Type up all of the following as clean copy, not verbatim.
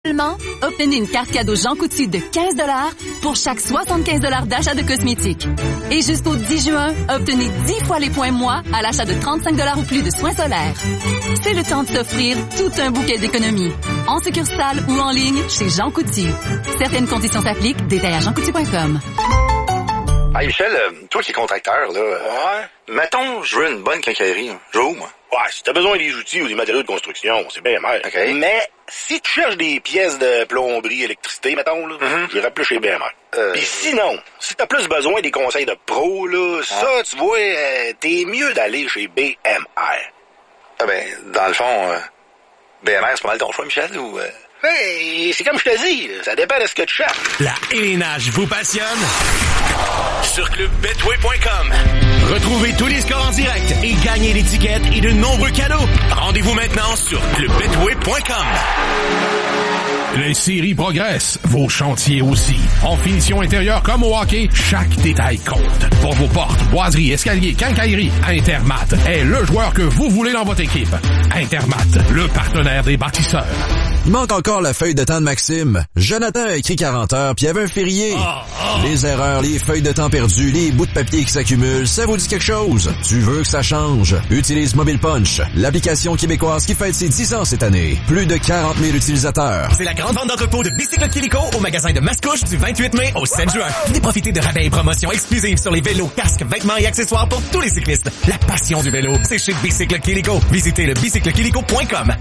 seulement, obtenez une carte cadeau Jean Coutu de 15 $ pour chaque 75 $ d'achat de cosmétiques. Et jusqu'au 10 juin, obtenez 10 fois les points moi à l'achat de 35 $ ou plus de soins solaires. C'est le temps de s'offrir tout un bouquet d'économies. En succursale ou en ligne chez Jean Coutu. Certaines conditions s'appliquent. Détails à jeancoutu.com. Hey Michel, toi qui es contracteur, là, mettons, je veux une bonne quincaillerie. Je veux où, moi? Ouais, si t'as besoin des outils ou des matériaux de construction, c'est bien mal. Okay. Mais si tu cherches des pièces de plomberie, électricité, mettons, là, j'irais plus chez BMR. Puis sinon, si t'as plus besoin des conseils de pro, là, ça, tu vois, t'es mieux d'aller chez BMR. Ah ben, dans le fond, BMR, c'est pas mal ton choix, Michel, ou... Hey, c'est comme je te dis, ça dépend de ce que tu cherches. La LNH vous passionne? Sur clubbetway.com. Retrouvez tous les scores en direct et gagnez des tickets et de nombreux cadeaux. Rendez-vous maintenant sur clubbetway.com. Les séries progressent, vos chantiers aussi. En finition intérieure comme au hockey, chaque détail compte. Pour vos portes, boiseries, escaliers, quincailleries, Intermat est le joueur que vous voulez dans votre équipe. Intermat, le partenaire des bâtisseurs. Il manque encore la feuille de temps de Maxime. Jonathan a écrit 40 heures, puis il y avait un férié. Les erreurs, les feuilles de temps perdues, les bouts de papier qui s'accumulent, ça vous dit quelque chose? Tu veux que ça change? Utilise Mobile Punch, l'application québécoise qui fête ses 10 ans cette année. Plus de 40 000 utilisateurs. C'est la grande vente d'entrepôt de bicycles Kilico au magasin de Mascouche du 28 mai au 7 juin. Venez profiter de rabais et promotions exclusives sur les vélos, casques, vêtements et accessoires pour tous les cyclistes. La passion du vélo, c'est chez Bicycle Kilico. Visitez le bicyclekilico.com.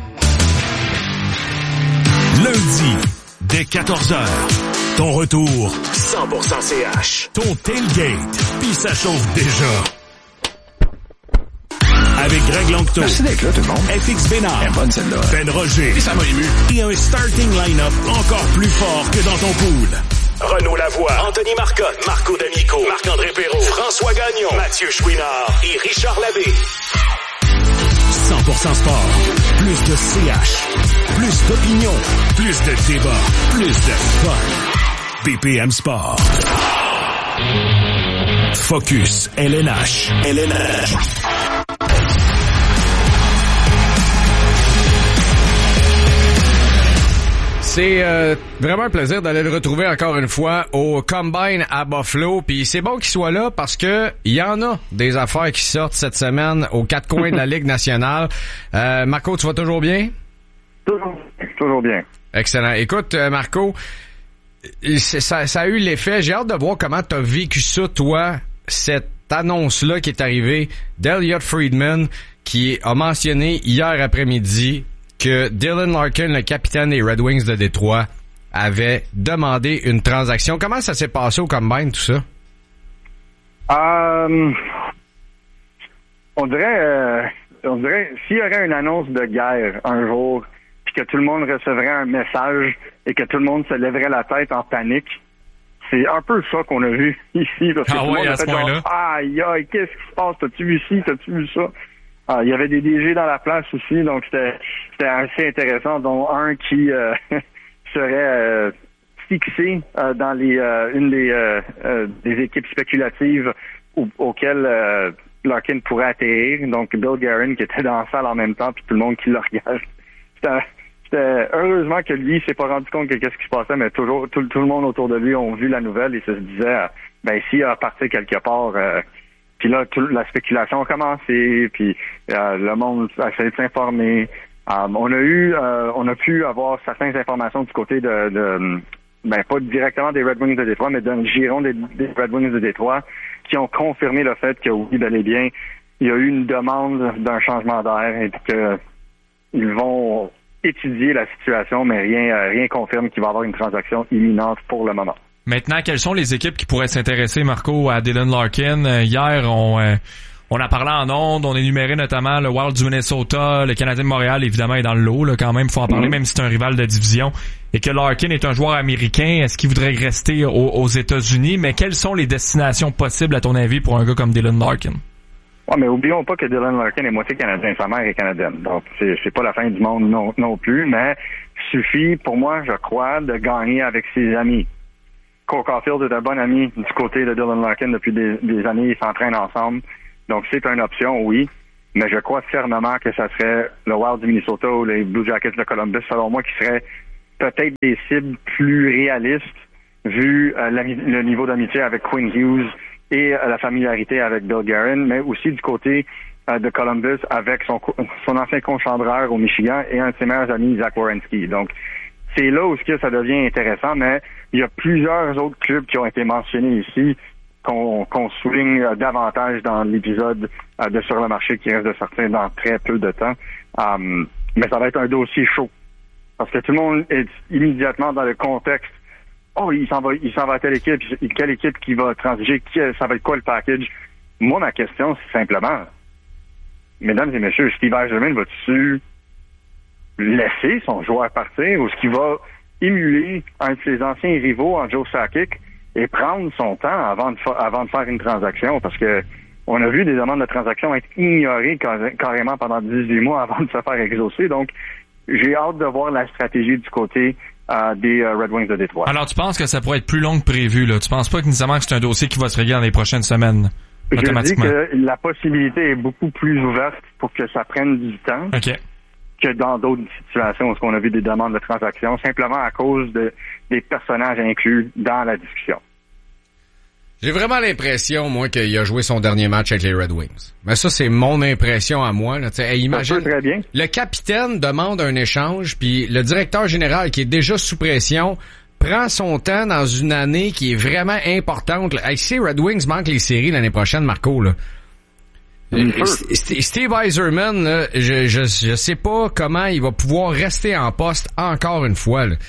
Lundi, dès 14h, ton retour 100% CH. ton tailgate, puis ça chauffe déjà. Avec Greg Langto. Merci d'être là, tout le monde. FX Bénard. Elle est bonne, celle-là. Ben Roger. Et ça m'a ému. Et un starting line-up encore plus fort que dans ton pool. Renaud Lavoie, Anthony Marcotte, Marco D'Amico, Marc-André Perrault, François Gagnon, Mathieu Chouinard et Richard Labbé. 100% sport. Plus de CH. Plus d'opinion. Plus de débat. Plus de fun. BPM Sport. Focus LNH. LNH. C'est vraiment un plaisir d'aller le retrouver encore une fois au Combine à Buffalo. Puis c'est bon qu'il soit là parce que il y en a des affaires qui sortent cette semaine aux quatre coins de la Ligue nationale. Marco, tu vas toujours bien? Toujours bien. Excellent. Écoute, Marco, ça a eu l'effet. J'ai hâte de voir comment tu as vécu ça, toi, cette annonce-là qui est arrivée d'Elliot Friedman qui a mentionné hier après-midi que Dylan Larkin, le capitaine des Red Wings de Détroit, avait demandé une transaction. Comment ça s'est passé au Combine, tout ça? On dirait s'il y aurait une annonce de guerre un jour, puis que tout le monde recevrait un message et que tout le monde se lèverait la tête en panique, c'est un peu ça qu'on a vu ici. Parce que tout le monde a fait genre, aïe, qu'est-ce qui se passe? T'as-tu vu ci? T'as-tu vu ça? Il y avait des DG dans la place aussi, donc c'était assez intéressant, dont un qui serait fixé dans une des équipes spéculatives auxquelles Larkin pourrait atterrir. Donc Bill Guerin qui était dans la salle en même temps, puis tout le monde qui le regarde. C'était heureusement que lui s'est pas rendu compte que qu'est-ce qui se passait, mais toujours tout le monde autour de lui ont vu la nouvelle et se disait s'il a parti quelque part. Puis là, la spéculation a commencé, puis le monde a essayé de s'informer. On a pu avoir certaines informations du côté pas directement des Red Wings de Détroit, mais d'un giron des Red Wings de Détroit, qui ont confirmé le fait que oui, bel et bien, il y a eu une demande d'un changement d'air et que ils vont étudier la situation, mais rien confirme qu'il va y avoir une transaction imminente pour le moment. Maintenant, quelles sont les équipes qui pourraient s'intéresser, Marco, à Dylan Larkin? Hier, on a parlé en ondes, on énumérait notamment le Wild du Minnesota, le Canadien de Montréal, évidemment, est dans le lot, là, quand même, faut en parler, même si c'est un rival de division, et que Larkin est un joueur américain. Est-ce qu'il voudrait rester aux États-Unis? Mais quelles sont les destinations possibles, à ton avis, pour un gars comme Dylan Larkin? Ouais, mais oublions pas que Dylan Larkin est moitié canadien, sa mère est canadienne, donc c'est pas la fin du monde non plus, mais il suffit, pour moi, je crois, de gagner avec ses amis. Cole Caulfield est un bon ami du côté de Dylan Larkin depuis des années. Ils s'entraînent ensemble. Donc, c'est une option, oui. Mais je crois fermement que ça serait le Wild du Minnesota ou les Blue Jackets de Columbus, selon moi, qui serait peut-être des cibles plus réalistes vu le niveau d'amitié avec Quinn Hughes et la familiarité avec Bill Guerin, mais aussi du côté de Columbus avec son ancien conchambreur au Michigan et un de ses meilleurs amis, Zach Werenski. Donc, c'est là où ça devient intéressant, mais il y a plusieurs autres clubs qui ont été mentionnés ici qu'on souligne davantage dans l'épisode de Sur le marché qui risque de sortir dans très peu de temps. Mais ça va être un dossier chaud. Parce que tout le monde est immédiatement dans le contexte. Oh, il s'en va à telle équipe, quelle équipe qui va transiger, ça va être quoi le package? Moi, ma question, c'est simplement, mesdames et messieurs, Steve Yzerman va-tu laisser son joueur partir ou est-ce qu'il va émuler un de ses anciens rivaux en Joe Sakic et prendre son temps avant de faire une transaction? Parce que on a vu des demandes de transaction être ignorées carrément pendant 18 mois avant de se faire exaucer. Donc, j'ai hâte de voir la stratégie du côté des Red Wings de Détroit. Alors, tu penses que ça pourrait être plus long que prévu, là? Tu penses pas que nécessairement que c'est un dossier qui va se régler dans les prochaines semaines? Je dis que la possibilité est beaucoup plus ouverte pour que ça prenne du temps que dans d'autres situations où on a vu des demandes de transaction, simplement à cause des personnages inclus dans la discussion. J'ai vraiment l'impression, moi, qu'il a joué son dernier match avec les Red Wings. Mais ça, c'est mon impression à moi. Là. Imagine, très bien. Le capitaine demande un échange, puis le directeur général, qui est déjà sous pression, prend son temps dans une année qui est vraiment importante. Si Red Wings manquent les séries l'année prochaine, Marco, là. Steve Yzerman, là, je sais pas comment il va pouvoir rester en poste encore une fois. Là.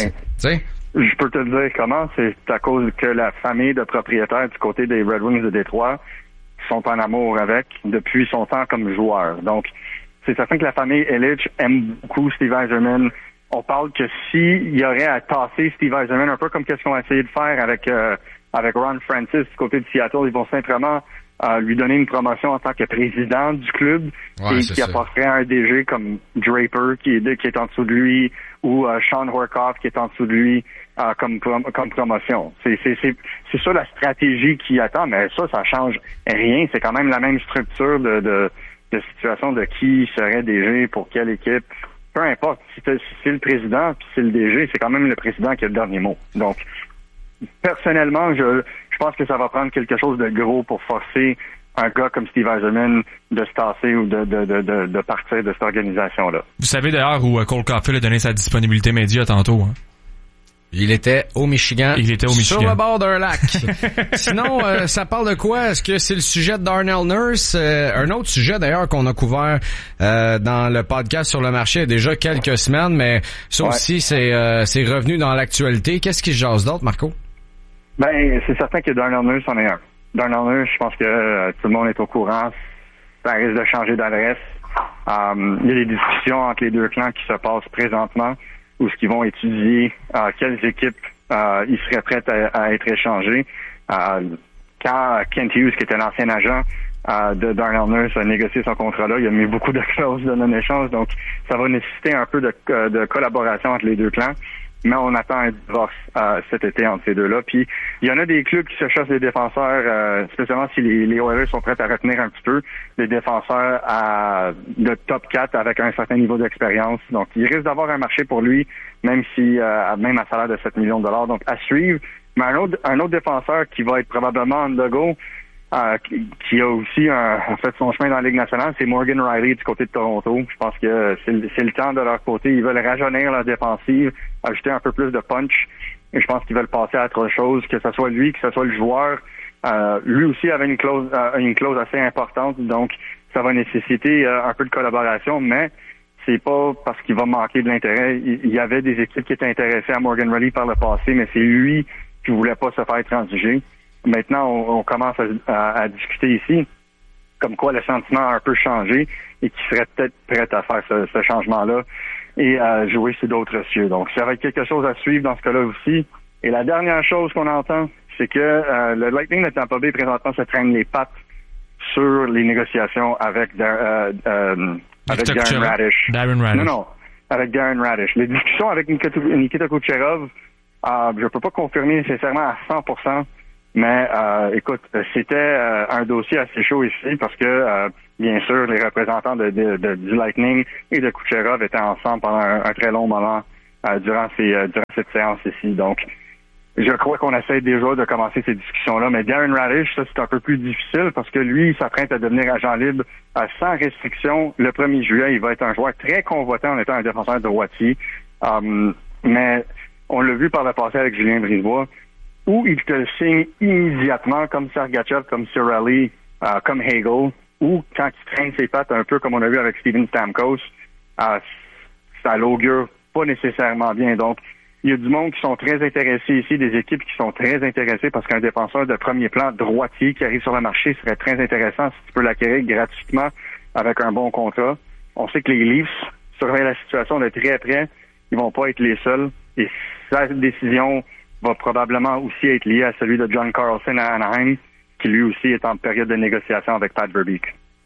Je peux te le dire comment, c'est à cause que la famille de propriétaires du côté des Red Wings de Détroit sont en amour avec depuis son temps comme joueur. Donc, c'est certain que la famille Ilitch aime beaucoup Steve Yzerman. On parle que s'il y aurait à tasser Steve Yzerman, un peu comme qu'est-ce qu'on a essayé de faire avec Ron Francis du côté de Seattle, ils vont simplement lui donner une promotion en tant que président du club et qui apporterait un DG comme Draper qui est en dessous de lui ou Sean Horkoff qui est en dessous de lui comme promotion. C'est ça la stratégie qui attend, mais ça change rien. C'est quand même la même structure de situation de qui serait DG pour quelle équipe. Peu importe, si c'est le président puis c'est le DG, c'est quand même le président qui a le dernier mot. Donc, personnellement, je pense que ça va prendre quelque chose de gros pour forcer un gars comme Steve Yzerman de se tasser ou de partir de cette organisation-là. Vous savez d'ailleurs où Cole Caulfield a donné sa disponibilité média tantôt, hein? Il était au Michigan. Sur le bord d'un lac. Sinon, ça parle de quoi? Est-ce que c'est le sujet de Darnell Nurse? Un autre sujet d'ailleurs qu'on a couvert dans le podcast Sur le marché il y a déjà quelques semaines, mais ça aussi c'est revenu dans l'actualité. Qu'est-ce qui se jase d'autre, Marco? Ben, c'est certain que Darnell Nurse en est un. Darnell Nurse, je pense que tout le monde est au courant. Ça risque de changer d'adresse. Il y a des discussions entre les deux clans qui se passent présentement où ils vont étudier quelles équipes ils seraient prêts à être échangés. Quand Kent Hughes, qui était l'ancien agent de Darnell Nurse, a négocié son contrat-là, il a mis beaucoup de clauses de non-échange, donc ça va nécessiter un peu de collaboration entre les deux clans. Mais on attend un divorce cet été entre ces deux-là. Puis il y en a des clubs qui se cherchent des défenseurs, spécialement si les Oilers sont prêts à retenir un petit peu des défenseurs de top 4 avec un certain niveau d'expérience. Donc il risque d'avoir un marché pour lui, même à salaire de 7 millions de dollars. Donc à suivre. Mais un autre défenseur qui va être probablement on the go, qui a aussi fait son chemin dans la Ligue nationale, c'est Morgan Riley du côté de Toronto. Je pense que c'est le temps de leur côté. Ils veulent rajeunir leur défensive, ajouter un peu plus de punch. Et je pense qu'ils veulent passer à autre chose, que ce soit lui, que ce soit le joueur. Lui aussi avait une clause assez importante, donc ça va nécessiter un peu de collaboration, mais c'est pas parce qu'il va manquer de l'intérêt. Il y avait des équipes qui étaient intéressées à Morgan Riley par le passé, mais c'est lui qui voulait pas se faire transiger. Maintenant, on commence à discuter ici, comme quoi le sentiment a un peu changé et qui serait peut-être prêt à faire ce changement-là et à jouer sur d'autres cieux. Donc, ça va être quelque chose à suivre dans ce cas-là aussi. Et la dernière chose qu'on entend, c'est que le Lightning de Tampa Bay présentement se traîne les pattes sur les négociations avec Darren Radish. Non, avec Darren Radish. Les discussions avec Nikita Kucherov, je peux pas confirmer nécessairement à 100%. Mais écoute, c'était un dossier assez chaud ici parce que, bien sûr, les représentants du Lightning et de Kucherov étaient ensemble pendant un très long moment durant cette séance ici. Donc, je crois qu'on essaie déjà de commencer ces discussions-là. Mais Darren Radish, ça, c'est un peu plus difficile parce que lui, il s'apprête à devenir agent libre sans restriction le 1er juillet. Il va être un joueur très convoité en étant un défenseur droitier. Mais on l'a vu par le passé avec Julien Brisebois, où il te le signe immédiatement, comme Sergachev, comme Cirelli, comme Hagel, ou quand il traîne ses pattes un peu comme on a vu avec Steven Stamkos, ça l'augure pas nécessairement bien. Donc, il y a du monde qui sont très intéressés ici, des équipes qui sont très intéressées parce qu'un défenseur de premier plan droitier qui arrive sur le marché serait très intéressant si tu peux l'acquérir gratuitement avec un bon contrat. On sait que les Leafs surveillent la situation de très près. Ils vont pas être les seuls. Et sa décision va probablement aussi être liée à celui de John Carlson à Anaheim, qui lui aussi est en période de négociation avec Pat Verbeek.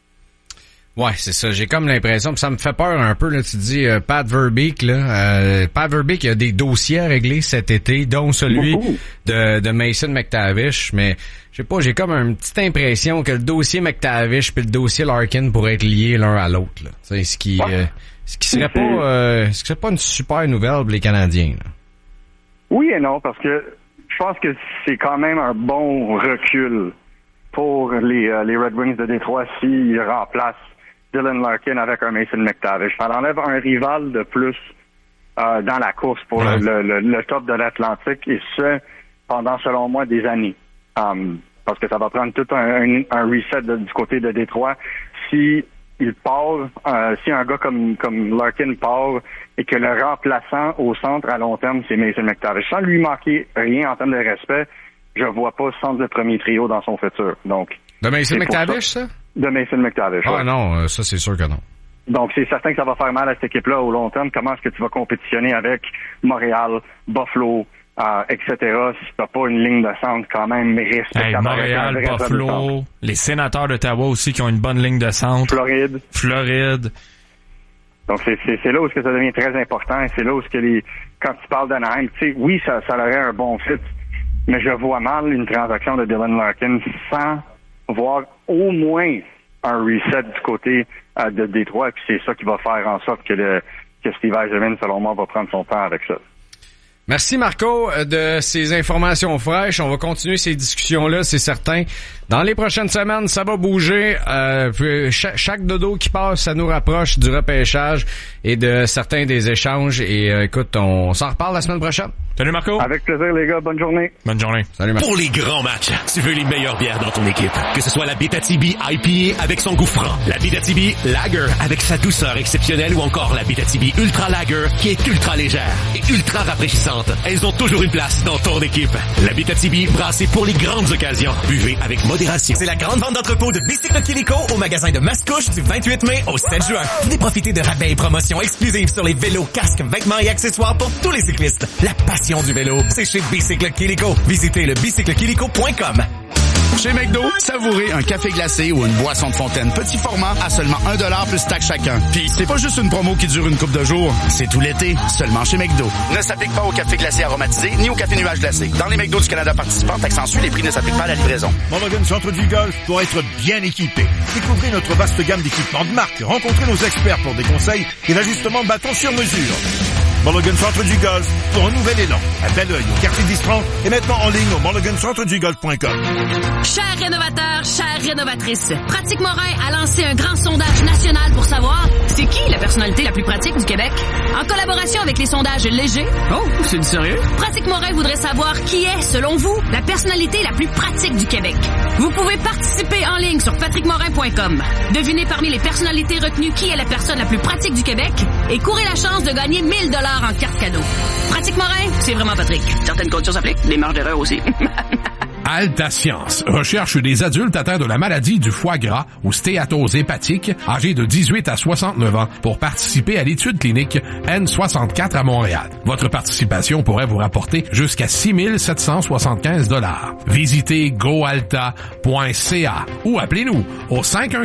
Ouais, c'est ça. J'ai comme l'impression, pis ça me fait peur un peu, là, tu dis Pat Verbeek, là. Pat Verbeek, il y a des dossiers à régler cet été, dont celui de Mason McTavish, mais je sais pas, j'ai comme une petite impression que le dossier McTavish puis le dossier Larkin pourraient être liés l'un à l'autre, là. Ce qui serait pas une super nouvelle pour les Canadiens, là. Oui et non, parce que je pense que c'est quand même un bon recul pour les Red Wings de Détroit s'ils remplacent Dylan Larkin avec un Mason McTavish. Ça enlève un rival de plus dans la course pour le top de l'Atlantique, et ce, pendant, selon moi, des années. Parce que ça va prendre tout un reset du côté de Détroit. Si il part, si un gars comme Larkin part et que le remplaçant au centre à long terme, c'est Mason McTavish, sans lui manquer rien en termes de respect, je vois pas centre de premier trio dans son futur. Donc, de Mason McTavish, ça? De Mason McTavish. Ah non, ça c'est sûr que non. Donc c'est certain que ça va faire mal à cette équipe-là au long terme. Comment est-ce que tu vas compétitionner avec Montréal, Buffalo, etc. si t'as pas une ligne de centre quand même respectable? Montréal, Buffalo, les Sénateurs d'Ottawa aussi qui ont une bonne ligne de centre. Floride. Donc c'est là où ça devient très important, et c'est là où quand tu parles d'Anaheim, tu sais, oui, ça aurait un bon fit, mais je vois mal une transaction de Dylan Larkin sans voir au moins un reset du côté de Détroit, et puis c'est ça qui va faire en sorte que Steve Yzerman, selon moi, va prendre son temps avec ça. Merci Marco de ces informations fraîches. On va continuer ces discussions-là, c'est certain. Dans les prochaines semaines, ça va bouger. Chaque dodo qui passe, ça nous rapproche du repêchage et de certains des échanges. Et écoute, on s'en reparle la semaine prochaine. Salut Marco. Avec plaisir les gars, bonne journée. Bonne journée. Salut Marco. Pour les grands matchs, tu veux les meilleures bières dans ton équipe. Que ce soit la Abitibi IPA avec son goût franc, la Abitibi Lager avec sa douceur exceptionnelle, ou encore la Abitibi Ultra Lager qui est ultra légère et ultra rafraîchissante. Elles ont toujours une place dans ton équipe. La Abitibi brassée pour les grandes occasions. Buvez avec modération. C'est la grande vente d'entrepôt de Bicycle Kilico au magasin de Mascouche du 28 mai au 7 juin. Venez profiter de rabais et promotions exclusives sur les vélos, casques, vêtements et accessoires pour tous les cyclistes. La passion du vélo, c'est chez Bicycle Kilico. Visitez le bicyclekilico.com. Chez McDo, savourez un café glacé ou une boisson de fontaine petit format à seulement $1 plus taxe chacun. Puis c'est pas juste une promo qui dure une couple de jours, c'est tout l'été, seulement chez McDo. Ne s'applique pas au café glacé aromatisé ni au café nuage glacé. Dans les McDo du Canada participants, taxe en suit, les prix ne s'appliquent pas à la livraison. Mulligan Centre du Golf pour être bien équipé. Découvrez notre vaste gamme d'équipements de marque. Rencontrez nos experts pour des conseils et l'ajustement de bâton sur mesure. Mulligan Centre du Golf pour un nouvel élan. À Belleuil, au quartier d'Istran et maintenant en ligne au mulligancentredugolf.com. Chers rénovateurs, chères rénovatrices, Pratique Morin a lancé un grand sondage national pour savoir c'est qui la personnalité la plus pratique du Québec. En collaboration avec les sondages légers. Oh, c'est du sérieux? Pratique Morin voudrait savoir qui est, selon vous, la personnalité la plus pratique du Québec. Vous pouvez participer en ligne sur patrickmorin.com. Devinez parmi les personnalités retenues qui est la personne la plus pratique du Québec et courez la chance de gagner 1000 $ en carte cadeau. Pratique Morin, c'est vraiment Patrick. Certaines conditions s'appliquent, les marges d'erreur aussi. Alta Science recherche des adultes atteints de la maladie du foie gras ou stéatose hépatique, âgés de 18 à 69 ans, pour participer à l'étude clinique N64 à Montréal. Votre participation pourrait vous rapporter jusqu'à 6 775 $. Visitez goalta.ca ou appelez-nous au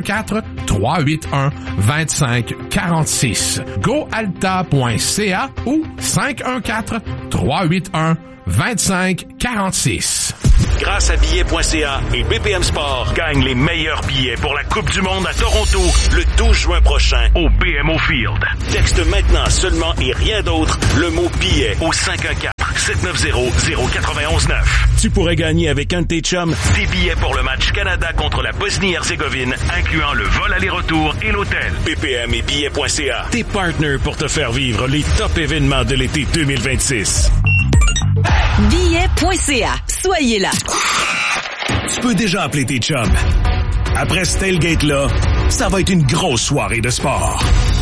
514-381-2546. goalta.ca ou 514-381-2546. Grâce à billets.ca et BPM Sport, gagne les meilleurs billets pour la Coupe du Monde à Toronto le 12 juin prochain au BMO Field. Texte maintenant seulement et rien d'autre le mot billet au 514-790-0919. Tu pourrais gagner avec un de tes chums des billets pour le match Canada contre la Bosnie-Herzégovine, incluant le vol aller-retour et l'hôtel. BPM et billets.ca, tes partners pour te faire vivre les top événements de l'été 2026. Billets.ca. Soyez là. Tu peux déjà appeler tes chums. Après ce tailgate-là, ça va être une grosse soirée de sport.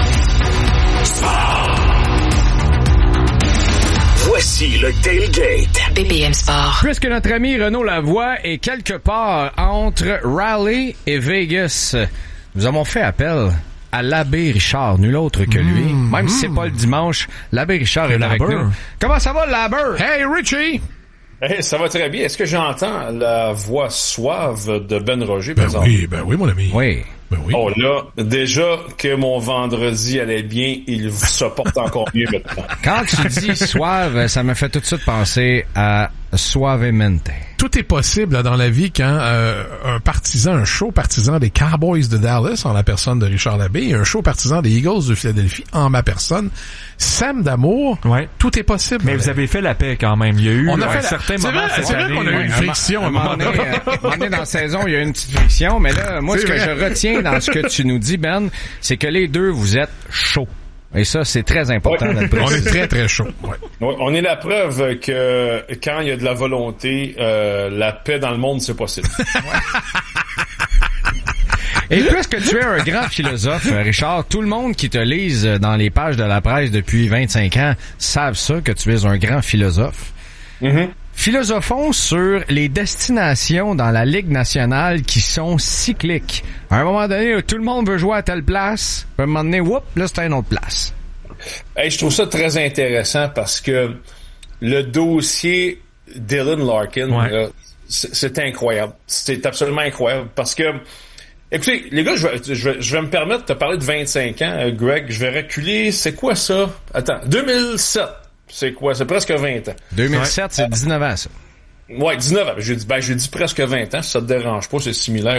Voici le tailgate. BPM Sport. Puisque notre ami Renaud Lavoie est quelque part entre Raleigh et Vegas, nous avons fait appel à l'abbé Richard, nul autre que lui. Même si c'est pas le dimanche, l'abbé Richard est avec nous. Comment ça va, l'abbé? Hey, Richie! Hey, ça va très bien. Est-ce que j'entends la voix suave de Ben Roger? Ben oui, mon ami. Oui. Ben oui. Oh là, déjà que mon vendredi allait bien, il se porte encore mieux maintenant. Quand tu dis suave, ça me fait tout de suite penser à Suavemente. Tout est possible là, dans la vie quand un show partisan des Cowboys de Dallas en la personne de Richard Labbé et un show partisan des Eagles de Philadelphie en ma personne, Sam d'amour, tout est possible. Mais vous avez fait la paix quand même. Il y a eu un certain moment. C'est vrai qu'on a eu une friction. Un moment donné dans la saison, il y a eu une petite friction, mais là, moi, ce que je retiens dans ce que tu nous dis, Ben, c'est que les deux, vous êtes chauds. Et ça, c'est très important. On est très, très chaud. Ouais, on est la preuve que quand il y a de la volonté, la paix dans le monde, c'est possible. Et puisque tu es un grand philosophe, Richard, tout le monde qui te lise dans les pages de la presse depuis 25 ans savent ça, que tu es un grand philosophe. Mm-hmm. Philosophons sur les destinations dans la Ligue nationale qui sont cycliques. À un moment donné, tout le monde veut jouer à telle place, puis à un moment donné, whoop, là, c'est à une autre place. Hey, je trouve ça très intéressant parce que le dossier Dylan Larkin, là, c'est incroyable. C'est absolument incroyable parce que, écoutez, les gars, je vais me permettre de te parler de 25 ans, Greg. Je vais reculer. C'est quoi ça? Attends, 2007. C'est quoi? C'est presque 20 ans. 2007, c'est 19 ans, ça. Ouais, 19 ans. J'ai dit presque 20 ans, si ça te dérange pas, c'est similaire.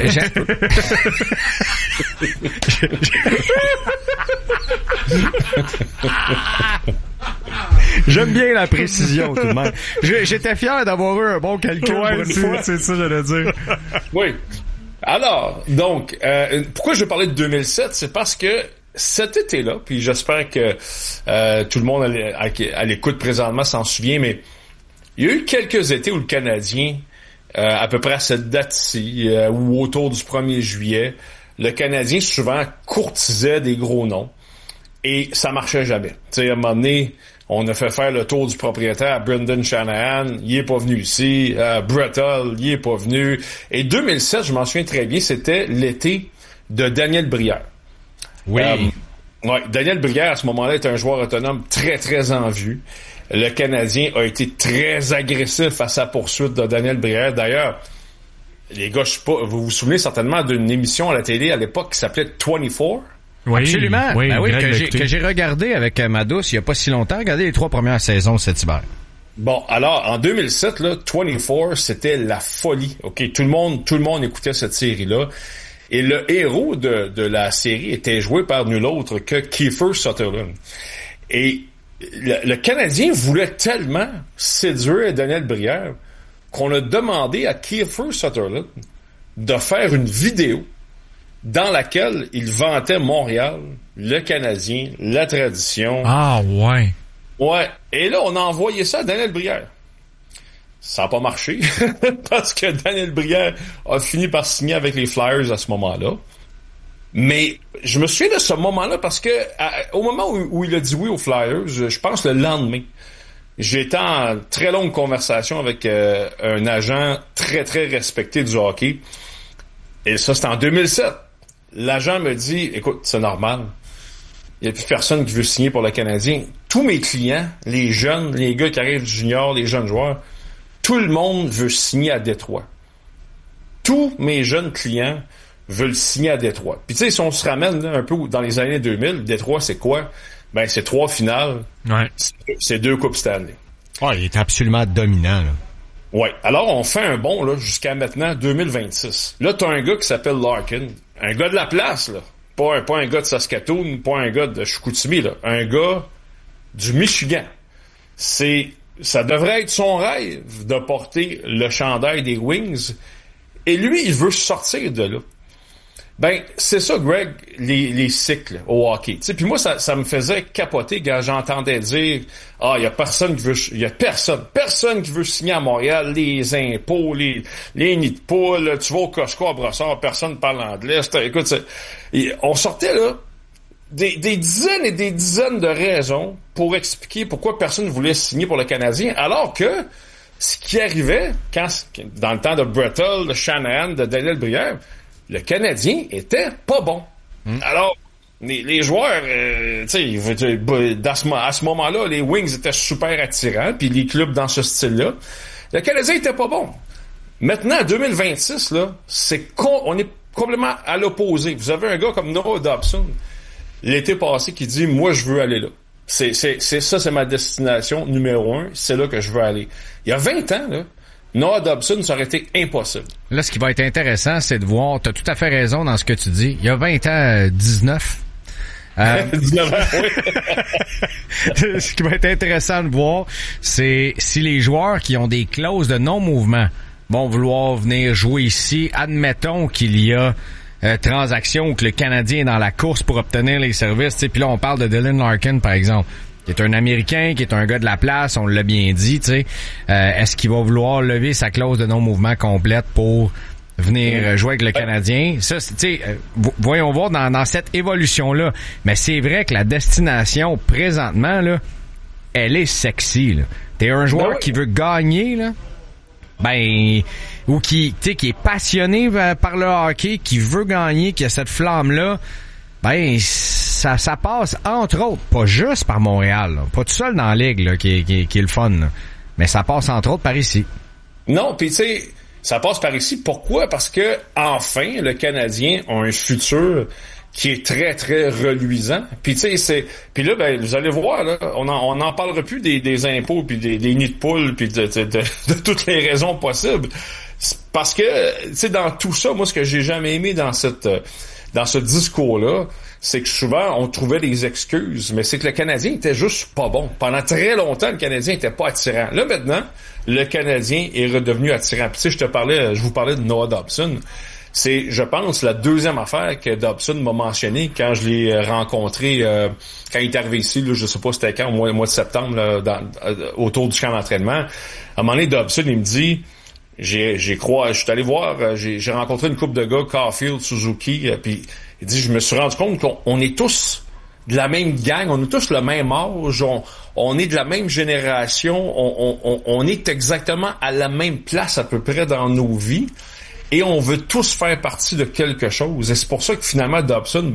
J'aime bien la précision, tout de même. J'étais fier d'avoir eu un bon calcul pour une fois. C'est ça, j'allais dire. Oui. Alors, donc, pourquoi je vais parler de 2007? C'est parce que cet été-là, puis j'espère que tout le monde à l'écoute présentement s'en souvient, mais il y a eu quelques étés où le Canadien, à peu près à cette date-ci, ou autour du 1er juillet, le Canadien souvent courtisait des gros noms et ça marchait jamais. Tu sais, à un moment donné, on a fait faire le tour du propriétaire à Brendan Shanahan, il est pas venu ici, Brett Hull, il est pas venu. Et 2007, je m'en souviens très bien, c'était l'été de Daniel Brière. Oui. Daniel Brière, à ce moment-là, est un joueur autonome très, très en vue. Le Canadien a été très agressif à sa poursuite de Daniel Brière. D'ailleurs, les gars, vous vous souvenez certainement d'une émission à la télé à l'époque qui s'appelait 24? Oui, absolument. Oui, que j'ai regardé avec ma douce il y a pas si longtemps. Regardez les 3 premières saisons cet hiver. Bon, alors, en 2007, là, 24, c'était la folie. OK, tout le monde écoutait cette série-là. Et le héros de la série était joué par nul autre que Kiefer Sutherland. Et le Canadien voulait tellement séduire Daniel Brière qu'on a demandé à Kiefer Sutherland de faire une vidéo dans laquelle il vantait Montréal, le Canadien, la tradition. Ah, ouais. Ouais. Et là, on a envoyé ça à Daniel Brière. Ça n'a pas marché parce que Daniel Brière a fini par signer avec les Flyers à ce moment-là. Mais je me souviens de ce moment-là parce que au moment où il a dit oui aux Flyers, je pense le lendemain, j'étais en très longue conversation avec un agent très, très respecté du hockey. Et ça, c'était en 2007. L'agent me dit, écoute, c'est normal. Il n'y a plus personne qui veut signer pour le Canadien. Tous mes clients, les jeunes, les gars qui arrivent du junior, les jeunes joueurs, tout le monde veut signer à Détroit. Tous mes jeunes clients veulent signer à Détroit. Puis tu sais, si on se ramène là, un peu dans les années 2000, Détroit, c'est quoi? Ben, c'est 3 finales. Ouais. C'est 2 Coupes Stanley. Ouais, il est absolument dominant, là. Ouais. Alors, on fait un bond, là, jusqu'à maintenant, 2026. Là, t'as un gars qui s'appelle Larkin. Un gars de la place, là. Pas un gars de Saskatoon, pas un gars de Chicoutimi, là. Un gars du Michigan. Ça devrait être son rêve de porter le chandail des Wings. Et lui, il veut sortir de là. Ben, c'est ça, Greg, les cycles au hockey. Tu sais, puis moi, ça me faisait capoter quand j'entendais dire, il y a personne qui veut signer à Montréal, les impôts, les nids de poules, tu vas au Costco à Brossard, personne parle anglais. Écoute, on sortait là des dizaines et des dizaines de raisons pour expliquer pourquoi personne ne voulait signer pour le Canadien, alors que ce qui arrivait dans le temps de Brettel, de Shanahan, de Daniel Brière, le Canadien était pas bon. Alors, les joueurs, à ce moment-là, les Wings étaient super attirants, puis les clubs dans ce style-là. Le Canadien était pas bon. Maintenant, en 2026, là, on est complètement à l'opposé. Vous avez un gars comme Noah Dobson, l'été passé, qui dit, moi, je veux aller là. C'est ma destination numéro 1, c'est là que je veux aller. Il y a 20 ans, là, Noah Dobson, ça aurait été impossible. Là, ce qui va être intéressant, c'est de voir, t'as tout à fait raison dans ce que tu dis. Il y a 20 ans, 19. 19 ans, oui. Ce qui va être intéressant de voir, c'est si les joueurs qui ont des clauses de non-mouvement vont vouloir venir jouer ici. Admettons qu'il y a transaction où que le Canadien est dans la course pour obtenir les services. Puis là, on parle de Dylan Larkin, par exemple, qui est un Américain, qui est un gars de la place, on l'a bien dit, tu sais. Est-ce qu'il va vouloir lever sa clause de non-mouvement complète pour venir jouer avec le Canadien? Ça, tu sais, voyons voir dans cette évolution-là. Mais c'est vrai que la destination, présentement, là, elle est sexy, là. T'es un joueur qui veut gagner, là, ou qui est passionné par le hockey, qui veut gagner, qui a cette flamme-là, ça passe, entre autres, pas juste par Montréal, là, pas tout seul dans la ligue, là, qui est le fun, là, mais ça passe, entre autres, par ici. Non, puis tu sais, ça passe par ici. Pourquoi? Parce que, enfin, le Canadien a un futur qui est très, très reluisant. Puis tu sais, puis là, vous allez voir, là, on en parlera plus des impôts, puis des nids de poules, puis de toutes les raisons possibles. Parce que, tu sais, dans tout ça, moi, ce que j'ai jamais aimé dans ce discours-là, c'est que souvent, on trouvait des excuses, mais c'est que le Canadien était juste pas bon. Pendant très longtemps, le Canadien était pas attirant. Là, maintenant, le Canadien est redevenu attirant. Puis, tu sais, je vous parlais de Noah Dobson. C'est, je pense, la deuxième affaire que Dobson m'a mentionné quand je l'ai rencontré, quand il est arrivé ici, là, je sais pas c'était quand, au mois de septembre, là, autour du camp d'entraînement. À un moment donné, Dobson, il me dit, je suis allé voir, j'ai rencontré une couple de gars, Caulfield, Suzuki, puis il dit, je me suis rendu compte qu'on est tous de la même gang, on est tous le même âge, on est de la même génération, on est exactement à la même place à peu près dans nos vies, et on veut tous faire partie de quelque chose. Et c'est pour ça que finalement, Dobson,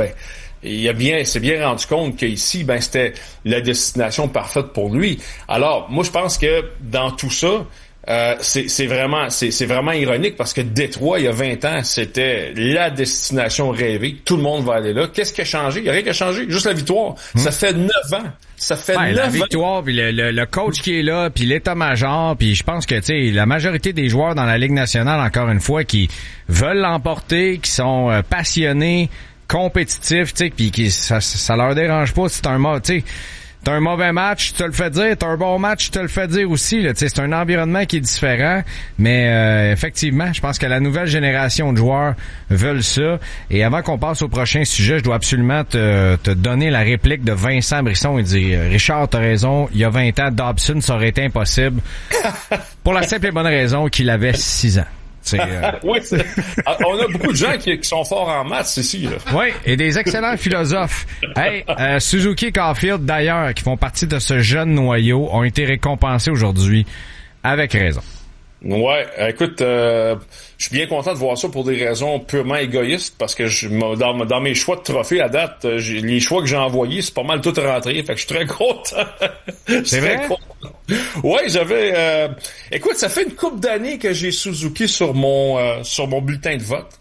s'est bien rendu compte qu'ici, c'était la destination parfaite pour lui. Alors, moi, je pense que dans tout ça, c'est vraiment ironique parce que Détroit, il y a 20 ans, c'était la destination rêvée. Tout le monde va aller là. Qu'est-ce qui a changé? Il n'y a rien qui a changé. Juste la victoire. Ça fait 9 ans. Ça fait 9 ans. La victoire, puis le coach qui est là, puis l'état-major, puis je pense que, tu sais, la majorité des joueurs dans la Ligue nationale, encore une fois, qui veulent l'emporter, qui sont passionnés, compétitifs, tu sais, puis ça leur dérange pas si t'as un mauvais match, tu te le fais dire. T'as un bon match, tu te le fais dire aussi. Là. C'est un environnement qui est différent. Mais effectivement, je pense que la nouvelle génération de joueurs veulent ça. Et avant qu'on passe au prochain sujet, je dois absolument te donner la réplique de Vincent Brisson. Il dit, Richard, t'as raison, il y a 20 ans, Dobson, ça aurait été impossible. Pour la simple et bonne raison qu'il avait 6 ans. Oui, on a beaucoup de gens qui sont forts en maths ici. Là. Oui, et des excellents philosophes. Hey, Suzuki et Caulfield, d'ailleurs, qui font partie de ce jeune noyau, ont été récompensés aujourd'hui, avec raison. Ouais, écoute, je suis bien content de voir ça pour des raisons purement égoïstes, parce que dans mes choix de trophées à date, les choix que j'ai envoyés, c'est pas mal tout rentré, fait que je suis très content. C'est vrai? Ouais, j'avais... écoute, ça fait une couple d'années que j'ai Suzuki sur mon bulletin de vote,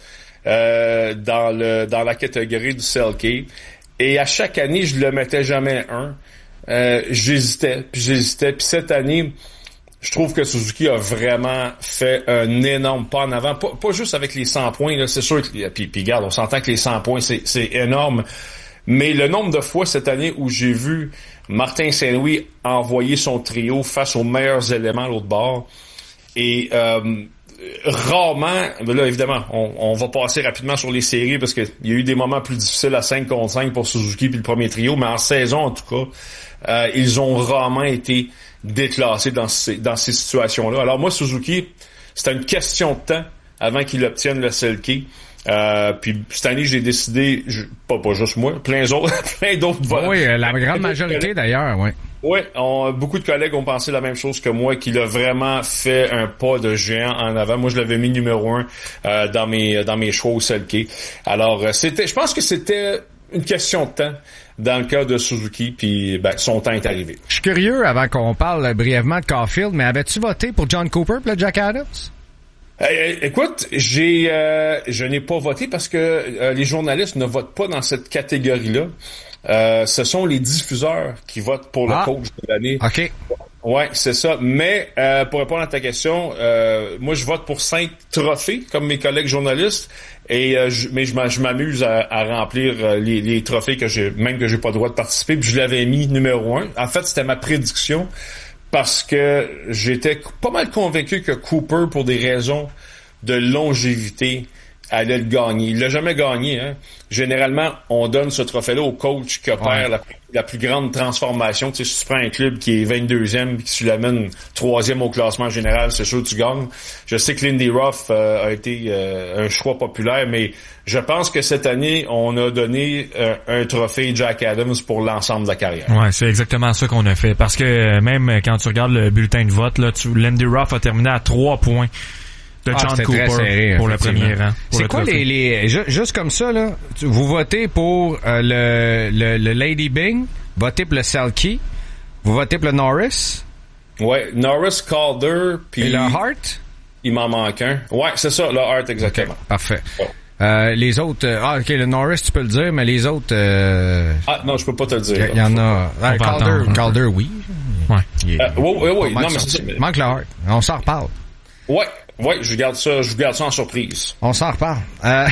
dans la catégorie du Selke, et à chaque année, je le mettais jamais un. J'hésitais, puis cette année... Je trouve que Suzuki a vraiment fait un énorme pas en avant. Pas juste avec les 100 points, là, c'est sûr que, puis regarde, on s'entend que les 100 points, c'est énorme. Mais le nombre de fois cette année où j'ai vu Martin Saint-Louis envoyer son trio face aux meilleurs éléments à l'autre bord, et rarement, là évidemment, on va passer rapidement sur les séries parce qu'il y a eu des moments plus difficiles à 5 contre 5 pour Suzuki puis le premier trio, mais en saison en tout cas, ils ont rarement été déclassés dans ces situations-là. Alors moi, Suzuki, c'était une question de temps avant qu'il obtienne le Selke. Puis cette année, j'ai décidé, pas juste moi, plein d'autres votes. Oui, la grande majorité d'ailleurs, oui. Oui, beaucoup de collègues ont pensé la même chose que moi, qu'il a vraiment fait un pas de géant en avant. Moi, je l'avais mis numéro 1 dans mes choix au Selke. Alors, je pense que c'était une question de temps dans le cas de Suzuki, puis son temps est arrivé. Je suis curieux, avant qu'on parle brièvement de Caulfield, mais avais-tu voté pour John Cooper pour le Jack Adams? Écoute, je n'ai pas voté parce que les journalistes ne votent pas dans cette catégorie-là. Ce sont les diffuseurs qui votent pour le coach de l'année. OK. Ouais, c'est ça. Mais pour répondre à ta question, moi je vote pour 5 trophées comme mes collègues journalistes, et mais je m'amuse à remplir les trophées que j'ai pas le droit de participer. Puis je l'avais mis numéro 1. En fait, c'était ma prédiction. Parce que j'étais pas mal convaincu que Cooper, pour des raisons de longévité, allait le gagner. Il l'a jamais gagné, hein. Généralement, on donne ce trophée-là au coach qui opère la plus grande transformation. Tu sais, si tu prends un club qui est 22e et que tu l'amènes 3e au classement général, c'est sûr que tu gagnes. Je sais que Lindy Ruff a été un choix populaire, mais je pense que cette année, on a donné un trophée Jack Adams pour l'ensemble de la carrière. Ouais, c'est exactement ça qu'on a fait. Parce que même quand tu regardes le bulletin de vote, là, Lindy Ruff a terminé à 3 points de John Cooper serré, pour le premier rang. C'est quoi juste comme ça, là? Vous votez pour le Lady Byng, votez pour le Selke, vous votez pour le Norris? Ouais, Norris, Calder, puis... Et le Hart? Il m'en manque un. Ouais, c'est ça, le Hart, exactement. Okay, parfait. Ouais. Les autres... OK, le Norris, tu peux le dire, mais les autres... non, je peux pas te le dire. Il y en a... Calder, oui. Ouais. Oui. Non, mais c'est... Manque le Hart. On s'en reparle. Ouais, je garde ça en surprise. On s'en reparle.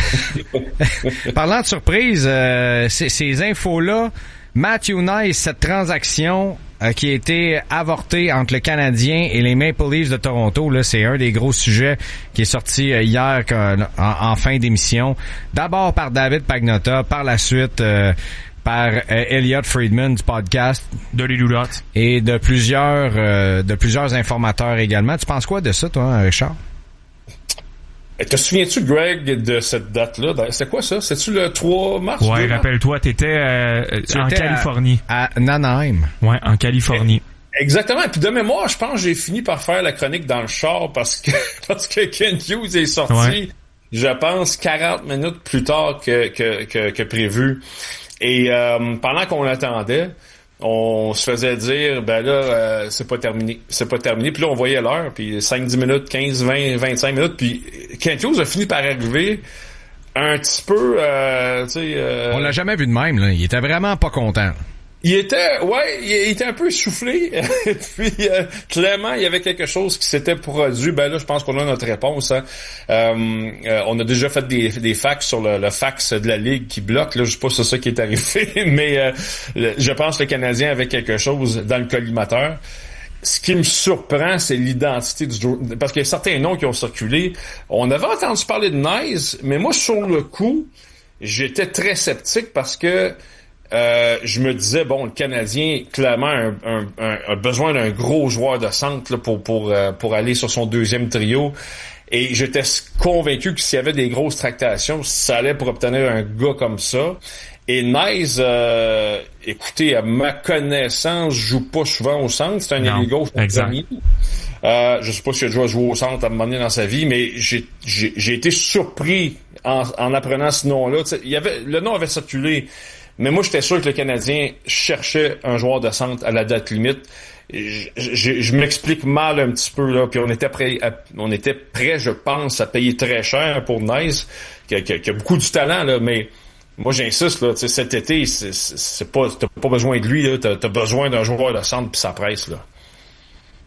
Parlant de surprise, ces infos-là, Matthew Nice, cette transaction qui a été avortée entre le Canadien et les Maple Leafs de Toronto, là, c'est un des gros sujets qui est sorti hier en fin d'émission. D'abord par David Pagnotta, par la suite par Elliot Friedman du podcast Dirty Do That et de plusieurs informateurs également. Tu penses quoi de ça, toi, Richard? Te souviens-tu, Greg, de cette date-là? C'est quoi ça? C'est-tu le 3 mars? Ouais, rappelle-toi, t'étais en Californie. À Anaheim. Ouais, en Californie. Exactement. Et puis de mémoire, je pense que j'ai fini par faire la chronique dans le char parce que Ken Hughes est sorti, je pense, 40 minutes plus tard que prévu. Et pendant qu'on l'attendait, on se faisait dire, c'est pas terminé. Puis là, on voyait l'heure, puis 5-10 minutes, 15, 20, 25 minutes, puis Kent Hughes a fini par arriver un petit peu, On l'a jamais vu de même, là. Il était vraiment pas content. Il était un peu essoufflé. Puis clairement, il y avait quelque chose qui s'était produit. Là, je pense qu'on a notre réponse. Hein. On a déjà fait des fax sur le fax de la Ligue qui bloque. Là, je sais pas si c'est ça qui est arrivé, mais je pense que le Canadien avait quelque chose dans le collimateur. Ce qui me surprend, c'est l'identité du joueur. Parce qu'il y a certains noms qui ont circulé. On avait entendu parler de Nice, mais moi, sur le coup, j'étais très sceptique parce que je me disais, le Canadien, clairement, a besoin d'un gros joueur de centre là, pour aller sur son deuxième trio. Et j'étais convaincu que s'il y avait des grosses tractations, ça allait pour obtenir un gars comme ça. Et Nice, écoutez, à ma connaissance, joue pas souvent au centre. C'est un ailier gauche. Je sais pas s'il a déjà joué au centre à un moment donné dans sa vie, mais j'ai été surpris en apprenant ce nom-là. Le nom avait circulé. Mais moi, j'étais sûr que le Canadien cherchait un joueur de centre à la date limite. Je m'explique mal un petit peu, là. Puis on était prêt, je pense, à payer très cher pour Nice, qui a beaucoup du talent, là. Mais moi, j'insiste, là. Cet été, t'as pas besoin de lui, là. T'as besoin d'un joueur de centre, puis ça presse, là.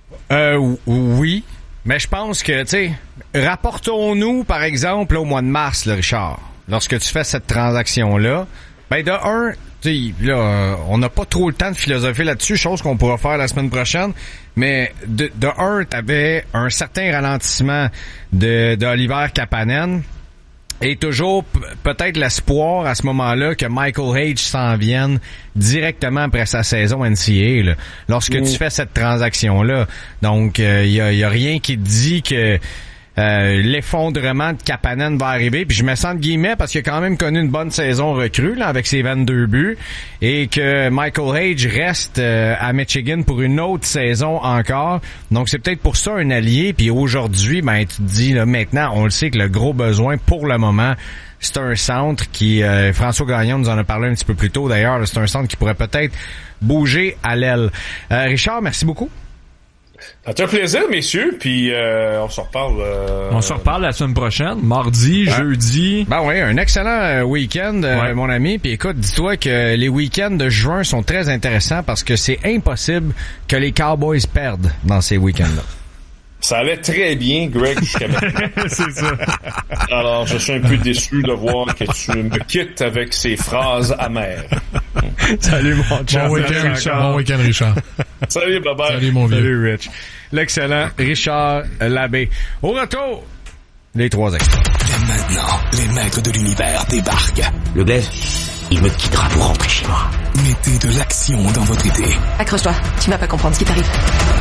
Oui. Mais je pense que, tu sais, rapportons-nous, par exemple, au mois de mars, là, Richard, lorsque tu fais cette transaction-là, ben de un, tu sais, là, on n'a pas trop le temps de philosopher là-dessus, chose qu'on pourra faire la semaine prochaine, mais de un, t'avais un certain ralentissement de Oliver Kapanen, et toujours peut-être l'espoir à ce moment-là que Michael Hage s'en vienne directement après sa saison NCAA, là, lorsque tu fais cette transaction-là. Donc, y a rien qui dit que l'effondrement de Kapanen va arriver. Puis je me sens de guillemets parce qu'il a quand même connu une bonne saison recrue là, avec ses 22 buts et que Michael Hage reste à Michigan pour une autre saison encore. Donc c'est peut-être pour ça un allié. Puis aujourd'hui, ben tu te dis là, maintenant, on le sait que le gros besoin pour le moment, c'est un centre qui François Gagnon nous en a parlé un petit peu plus tôt d'ailleurs. Là, c'est un centre qui pourrait peut-être bouger à l'aile. Richard, merci beaucoup. Ça fait un plaisir, messieurs, puis on se reparle... On se reparle la semaine prochaine, mardi, jeudi. Ben oui, un excellent week-end, mon ami. Puis écoute, dis-toi que les week-ends de juin sont très intéressants parce que c'est impossible que les Cowboys perdent dans ces week-ends-là. Ça allait très bien, Greg, jusqu'à maintenant. C'est ça. Alors, je suis un peu déçu de voir que tu me quittes avec ces phrases amères. Salut, mon chum. Bon week-end, Richard. Bon week-end, Richard. Salut, bye-bye. Salut, mon vieux. Salut, Rich. L'excellent Richard Labbé. Au retour, les 3 extraits. Et maintenant, les maîtres de l'univers débarquent. Le Blaise, il me quittera pour rentrer chez moi. Mettez de l'action dans votre été. Accroche-toi, tu vas pas comprendre ce qui t'arrive.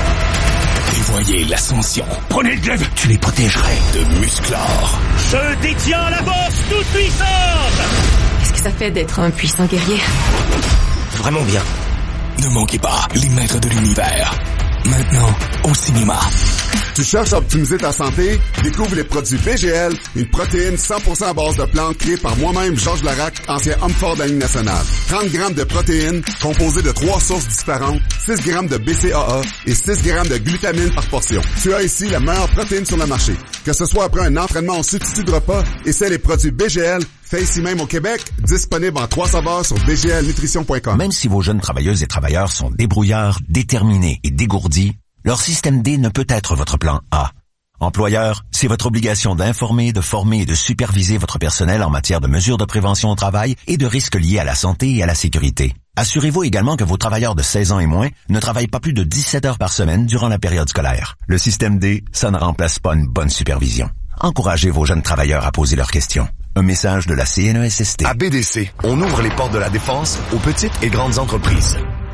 Et voyez l'ascension. Prenez le glaive. Tu les protégerais de Musclor. Je détiens la force toute puissante. Qu'est-ce que ça fait d'être un puissant guerrier? Vraiment bien. Ne manquez pas les maîtres de l'univers. Maintenant, au cinéma. Tu cherches à optimiser ta santé? Découvre les produits BGL, une protéine 100% à base de plantes créée par moi-même, Georges Larac, ancien homme fort de la Ligue nationale. 30 grammes de protéines, composées de 3 sources différentes, 6 grammes de BCAA et 6 grammes de glutamine par portion. Tu as ici la meilleure protéine sur le marché. Que ce soit après un entraînement en substitut de repas, essaie les produits BGL, fait ici même au Québec, disponible en 3 saveurs sur bglnutrition.com. Même si vos jeunes travailleuses et travailleurs sont débrouillards, déterminés et dégourdis, leur système D ne peut être votre plan A. Employeur, c'est votre obligation d'informer, de former et de superviser votre personnel en matière de mesures de prévention au travail et de risques liés à la santé et à la sécurité. Assurez-vous également que vos travailleurs de 16 ans et moins ne travaillent pas plus de 17 heures par semaine durant la période scolaire. Le système D, ça ne remplace pas une bonne supervision. Encouragez vos jeunes travailleurs à poser leurs questions. Un message de la CNESST. À BDC, on ouvre les portes de la défense aux petites et grandes entreprises.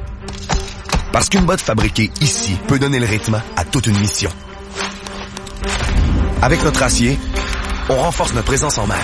Parce qu'une botte fabriquée ici peut donner le rythme à toute une mission. Avec notre acier, on renforce notre présence en mer.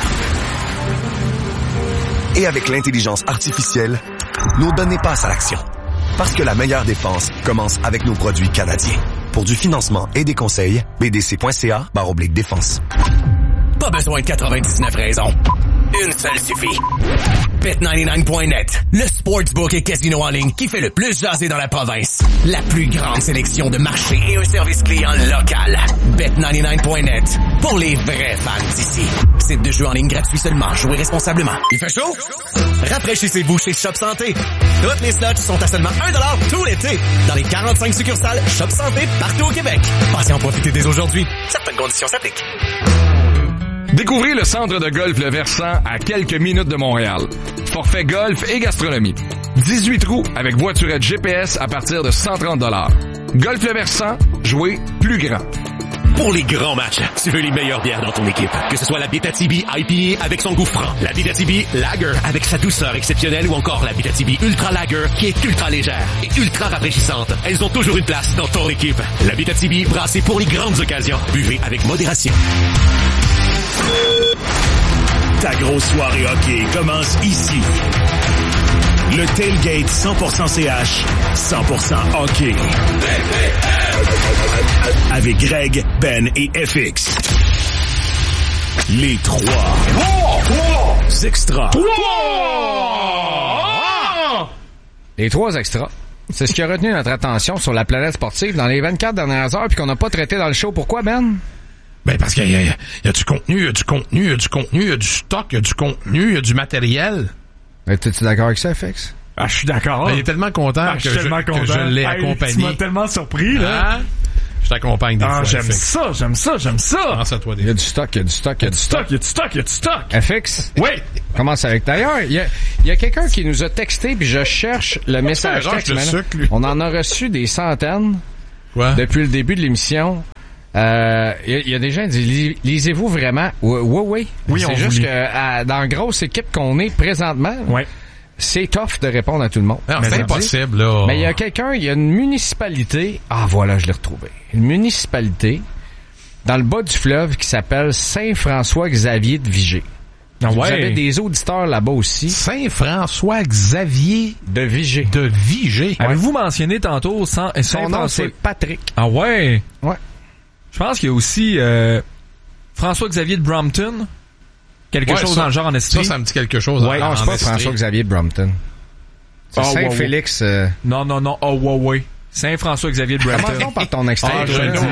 Et avec l'intelligence artificielle, nos données passent à l'action. Parce que la meilleure défense commence avec nos produits canadiens. Pour du financement et des conseils, bdc.ca/défense. Pas besoin de 99 raisons. Une seule suffit. Bet99.net, le sportsbook et casino en ligne qui fait le plus jaser dans la province. La plus grande sélection de marchés et un service client local. Bet99.net, pour les vrais fans d'ici. Site de jeu en ligne gratuit seulement. Jouez responsablement. Il fait chaud? Rafraîchissez-vous chez Shop Santé. Toutes les slots sont à seulement 1$ tout l'été. Dans les 45 succursales Shop Santé partout au Québec. Passez en profiter dès aujourd'hui. Certaines conditions s'appliquent. Découvrez le centre de golf Le Versant à quelques minutes de Montréal. Forfait golf et gastronomie. 18 trous avec voiturette GPS à partir de 130$. Golf Le Versant, jouez plus grand. Pour les grands matchs, tu veux les meilleures bières dans ton équipe. Que ce soit la Bétatibi IPA avec son goût franc, la Bétatibi Lager avec sa douceur exceptionnelle ou encore la Bétatibi Ultra Lager qui est ultra légère et ultra rafraîchissante. Elles ont toujours une place dans ton équipe. La Bétatibi brassée pour les grandes occasions. Buvez avec modération. Ta grosse soirée hockey commence ici. Le tailgate 100% CH, 100% hockey. Avec Greg, Ben et FX. Les 3 extras. Les 3 extras. C'est ce qui a retenu notre attention sur la planète sportive dans les 24 dernières heures puis qu'on n'a pas traité dans le show. Pourquoi, Ben? Ben, parce qu'il y a du contenu, il y a du contenu, il y a du contenu, il y a du stock, il y a du contenu, il y a du matériel. T'es-tu d'accord avec ça, FX? Ah, je suis d'accord. Ben, il est tellement content que je l'ai accompagné. Tu m'as tellement surpris, là. t'accompagne des fois. J'aime ça. Pense à toi, Il y a du stock. FX? Oui. Commence avec. D'ailleurs, il y a quelqu'un qui nous a texté, puis je cherche le message texte. On en a reçu des centaines depuis le début de l'émission. Il y a des gens qui disent, lisez-vous vraiment? Oui. C'est juste que dans la grosse équipe qu'on est présentement, c'est tough de répondre à tout le monde. Non, c'est impossible, là. Mais il y a une municipalité. Ah, voilà, je l'ai retrouvé. Une municipalité dans le bas du fleuve qui s'appelle Saint-François-Xavier de Vigée. Vous avez des auditeurs là-bas aussi. Saint-François-Xavier de Vigée. De Vigée. Avez-vous mentionné tantôt son nom, c'est Patrick. Ah ouais? Ouais. Je pense qu'il y a aussi François-Xavier de Brompton. Quelque chose dans le genre en Estrie. Ça me dit quelque chose. Ouais, non, c'est pas François-Xavier de Brompton. C'est Saint-Félix. Non. Saint-François-Xavier de Brompton. Commençons par ton extrait.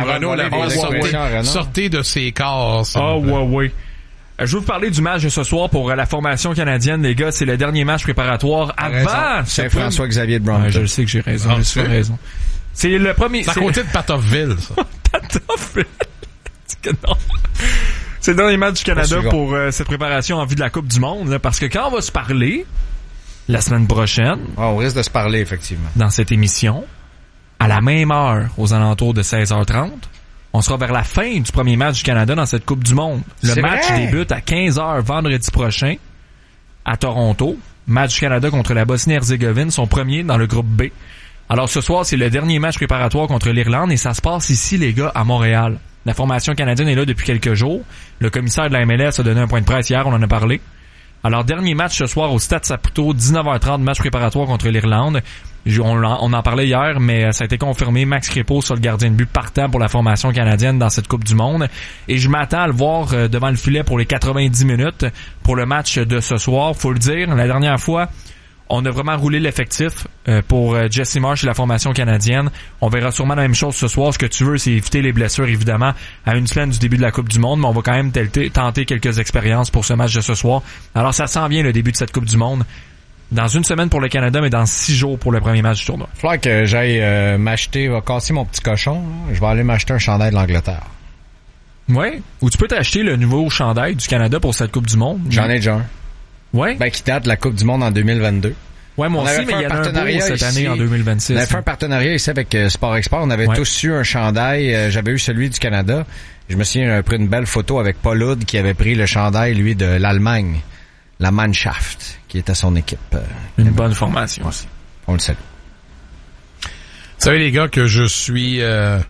Renaud, sortez de ses corps. Ouais. Je vais vous parler du match de ce soir pour la formation canadienne, les gars. C'est le dernier match préparatoire avant Saint-François-Xavier de Brompton. Je sais que j'ai raison. J'ai raison. C'est le premier. C'est à côté de Patoffville, ça. Patoffville. Non. C'est le dernier match du Canada pour cette préparation en vue de la Coupe du Monde, là, parce que quand on va se parler la semaine prochaine, on risque de se parler effectivement dans cette émission à la même heure, aux alentours de 16h30, on sera vers la fin du premier match du Canada dans cette Coupe du Monde. Le match débute à 15h vendredi prochain à Toronto. Match du Canada contre la Bosnie-Herzégovine, son premier dans le groupe B. Alors ce soir, c'est le dernier match préparatoire contre l'Irlande et ça se passe ici, les gars, à Montréal. La formation canadienne est là depuis quelques jours. Le commissaire de la MLS a donné un point de presse hier, on en a parlé. Alors, dernier match ce soir au Stade Saputo, 19h30, match préparatoire contre l'Irlande. On en parlait hier, mais ça a été confirmé. Max Crépeau sur le gardien de but partant pour la formation canadienne dans cette Coupe du Monde. Et je m'attends à le voir devant le filet pour les 90 minutes pour le match de ce soir. Faut le dire, la dernière fois, on a vraiment roulé l'effectif pour Jesse Marsh et la formation canadienne. On verra sûrement la même chose ce soir. Ce que tu veux, c'est éviter les blessures, évidemment, à une semaine du début de la Coupe du Monde. Mais on va quand même tenter quelques expériences pour ce match de ce soir. Alors, ça s'en vient, le début de cette Coupe du Monde. Dans une semaine pour le Canada, mais dans 6 jours pour le premier match du tournoi. Il va falloir que j'aille m'acheter, casser mon petit cochon. Là. Je vais aller m'acheter un chandail de l'Angleterre. Ouais. Ou tu peux t'acheter le nouveau chandail du Canada pour cette Coupe du Monde. J'en ai déjà un. Ouais. Ben, qui date de la Coupe du Monde en 2022. Ouais, moi aussi, mais il y a un beau cette année en 2026. On avait fait un partenariat ici avec Sport Export. On avait tous eu un chandail. J'avais eu celui du Canada. Je me souviens, j'avais pris une belle photo avec Paul Hood qui avait pris le chandail, lui, de l'Allemagne. La Mannschaft, qui était son équipe. Une bonne formation aussi. On le salue. Vous savez, les gars, que je suis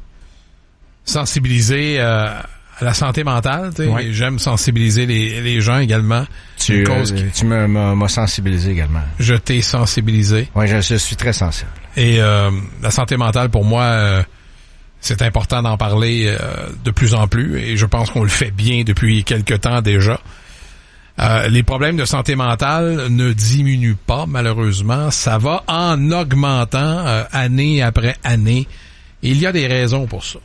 sensibilisé à la santé mentale. Ouais. J'aime sensibiliser les gens également. Tu m'as sensibilisé également. Je t'ai sensibilisé. Oui, je suis très sensible. Et la santé mentale, pour moi, c'est important d'en parler de plus en plus. Et je pense qu'on le fait bien depuis quelque temps déjà. Les problèmes de santé mentale ne diminuent pas, malheureusement. Ça va en augmentant année après année. Et il y a des raisons pour ça.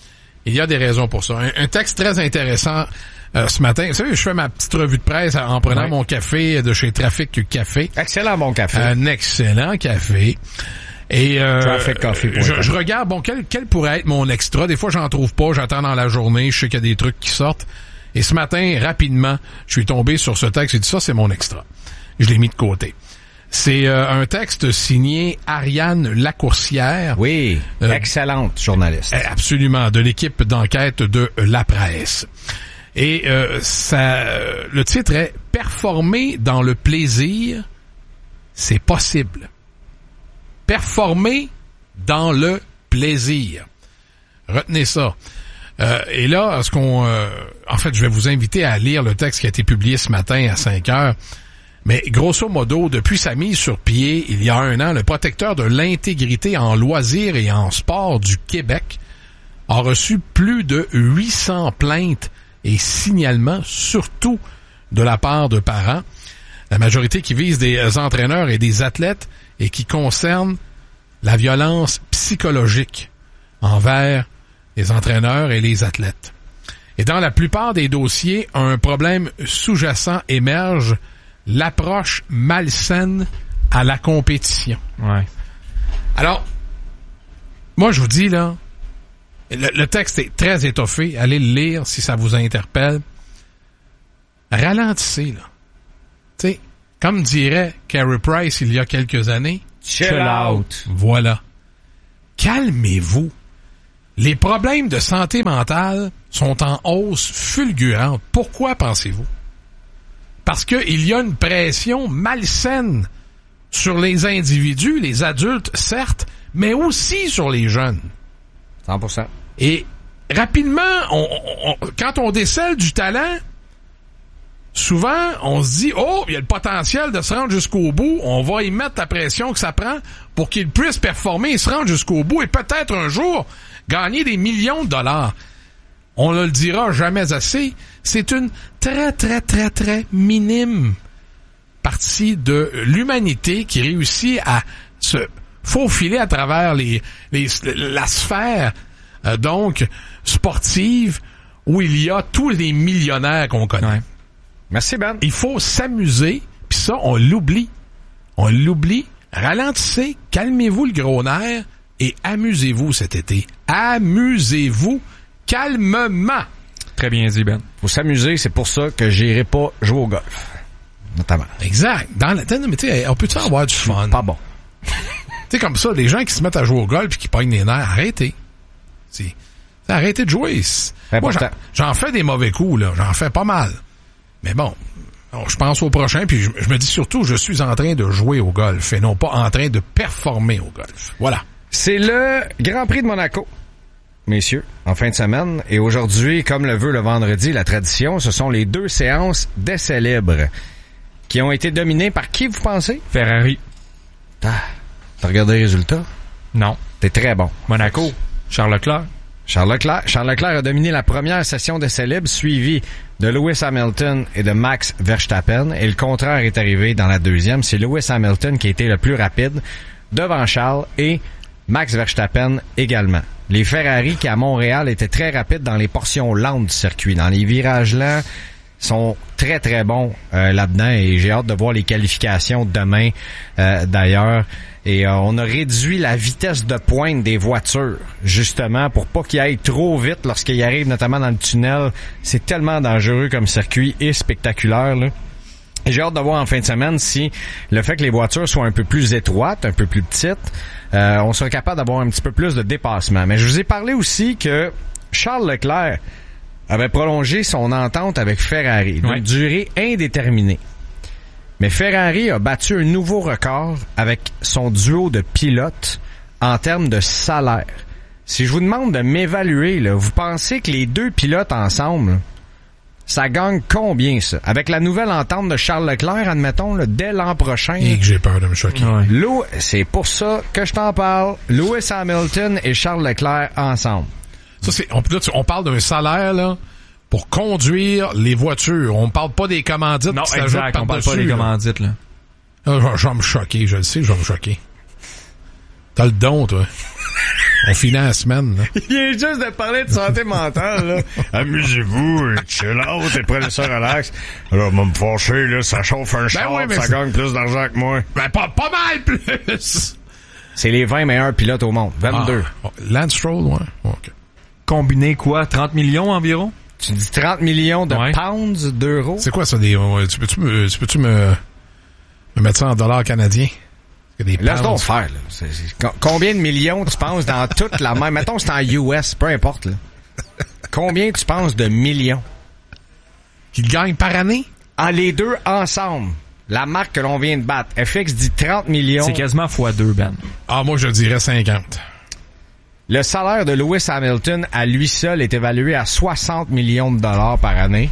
Un texte très intéressant ce matin. Vous savez, je fais ma petite revue de presse en prenant mon café de chez Trafic Café. Excellent bon café. Un excellent café. Et je regarde, quel pourrait être mon extra. Des fois, j'en trouve pas. J'attends dans la journée. Je sais qu'il y a des trucs qui sortent. Et ce matin, rapidement, je suis tombé sur ce texte. J'ai dit, ça, c'est mon extra. Je l'ai mis de côté. C'est un texte signé Ariane Lacourcière. Oui, excellente journaliste. Absolument, de l'équipe d'enquête de La Presse. Et le titre est « Performer dans le plaisir, c'est possible ». Performer dans le plaisir. Retenez ça. Et là, en fait, je vais vous inviter à lire le texte qui a été publié ce matin à 5 heures. Mais grosso modo, depuis sa mise sur pied, il y a 1 an, le protecteur de l'intégrité en loisirs et en sport du Québec a reçu plus de 800 plaintes et signalements, surtout de la part de parents. La majorité qui vise des entraîneurs et des athlètes et qui concerne la violence psychologique envers les entraîneurs et les athlètes. Et dans la plupart des dossiers, un problème sous-jacent émerge, l'approche malsaine à la compétition. Ouais. Alors, moi je vous dis là, Le texte est très étoffé. Allez le lire si ça vous interpelle. Ralentissez, là. Tu sais, comme dirait Carey Price il y a quelques années. Chill out. Voilà. Calmez-vous. Les problèmes de santé mentale sont en hausse fulgurante. Pourquoi pensez-vous? Parce qu'il y a une pression malsaine sur les individus, les adultes, certes, mais aussi sur les jeunes. 100%. Et rapidement, quand on décèle du talent, souvent, on se dit, oh, il y a le potentiel de se rendre jusqu'au bout, on va y mettre la pression que ça prend pour qu'il puisse performer et se rendre jusqu'au bout et peut-être un jour gagner des millions de dollars. On ne le dira jamais assez, c'est une très, très, très, très minime partie de l'humanité qui réussit à se faufiler à travers la sphère donc sportive où il y a tous les millionnaires qu'on connaît. Ouais. Merci, Ben. Il faut s'amuser, puis ça, on l'oublie. On l'oublie. Ralentissez, calmez-vous le gros nerf et amusez-vous cet été. Amusez-vous calmement. Très bien dit, Ben. Faut s'amuser, c'est pour ça que j'irai pas jouer au golf. Notamment. Exact. Mais tu sais, on peut-tu avoir du fun? Pas bon. Tu sais, comme ça, les gens qui se mettent à jouer au golf et qui pognent les nerfs, arrêtez. Arrêtez de jouer. Moi, j'en fais des mauvais coups, là. J'en fais pas mal. Mais bon, je pense au prochain, puis je me dis surtout, je suis en train de jouer au golf et non pas en train de performer au golf. Voilà. C'est le Grand Prix de Monaco, messieurs, en fin de semaine. Et aujourd'hui, comme le veut le vendredi, la tradition, ce sont les 2 séances d'essais libres qui ont été dominées par qui, vous pensez? Ferrari. T'as regardé les résultats? Non. T'es très bon. Monaco. Charles Leclerc. Charles Leclerc a dominé la première session d'essais libres, suivi de Lewis Hamilton et de Max Verstappen. Et le contraire est arrivé dans la deuxième. C'est Lewis Hamilton qui a été le plus rapide devant Charles et Max Verstappen également. Les Ferrari qui, à Montréal, étaient très rapides dans les portions lentes du circuit. Dans les virages lents, sont très, très bons là-dedans. Et j'ai hâte de voir les qualifications demain, d'ailleurs. Et on a réduit la vitesse de pointe des voitures, justement, pour pas qu'ils aillent trop vite lorsqu'ils arrivent, notamment dans le tunnel. C'est tellement dangereux comme circuit et spectaculaire, là. Et j'ai hâte de voir en fin de semaine si le fait que les voitures soient un peu plus étroites, un peu plus petites, on sera capable d'avoir un petit peu plus de dépassement. Mais je vous ai parlé aussi que Charles Leclerc avait prolongé son entente avec Ferrari, d'une durée indéterminée. Mais Ferrari a battu un nouveau record avec son duo de pilotes en termes de salaire. Si je vous demande de m'évaluer, là, vous pensez que les 2 pilotes ensemble, ça gagne combien, ça? Avec la nouvelle entente de Charles Leclerc, admettons, là, dès l'an prochain. Et que j'ai peur de me choquer. Ouais. C'est pour ça que je t'en parle. Lewis Hamilton et Charles Leclerc ensemble. Ça, on parle d'un salaire, là, pour conduire les voitures. On parle pas des commandites. Non, qui exact. On parle pas des commandites, là. Je vais me choquer, je le sais, je vais me choquer. T'as le don, toi. On finit la semaine, là. Il vient juste de parler de santé mentale, là. Amusez-vous, chill out, et prenez ça relax. Alors, va me fâcher, là, ça chauffe un char, ça gagne plus d'argent que moi. Ben, pas mal plus! C'est les 20 meilleurs pilotes au monde. 22. Lance Stroll, ouais. Okay. Combiné quoi? 30 millions environ? Tu dis 30 millions de pounds, d'euros? C'est quoi ça? Tu peux-tu me mettre ça en dollars canadiens? Laisse donc faire, là. Combien de millions tu penses dans toute la même... Mettons c'est en US, peu importe, là. Combien tu penses de millions? Qu'ils gagnent par année? Ah, les 2 ensemble. La marque que l'on vient de battre. FX dit 30 millions. C'est quasiment x2, Ben. Ah, moi, je dirais 50. Le salaire de Lewis Hamilton, à lui seul, est évalué à 60 millions de dollars par année.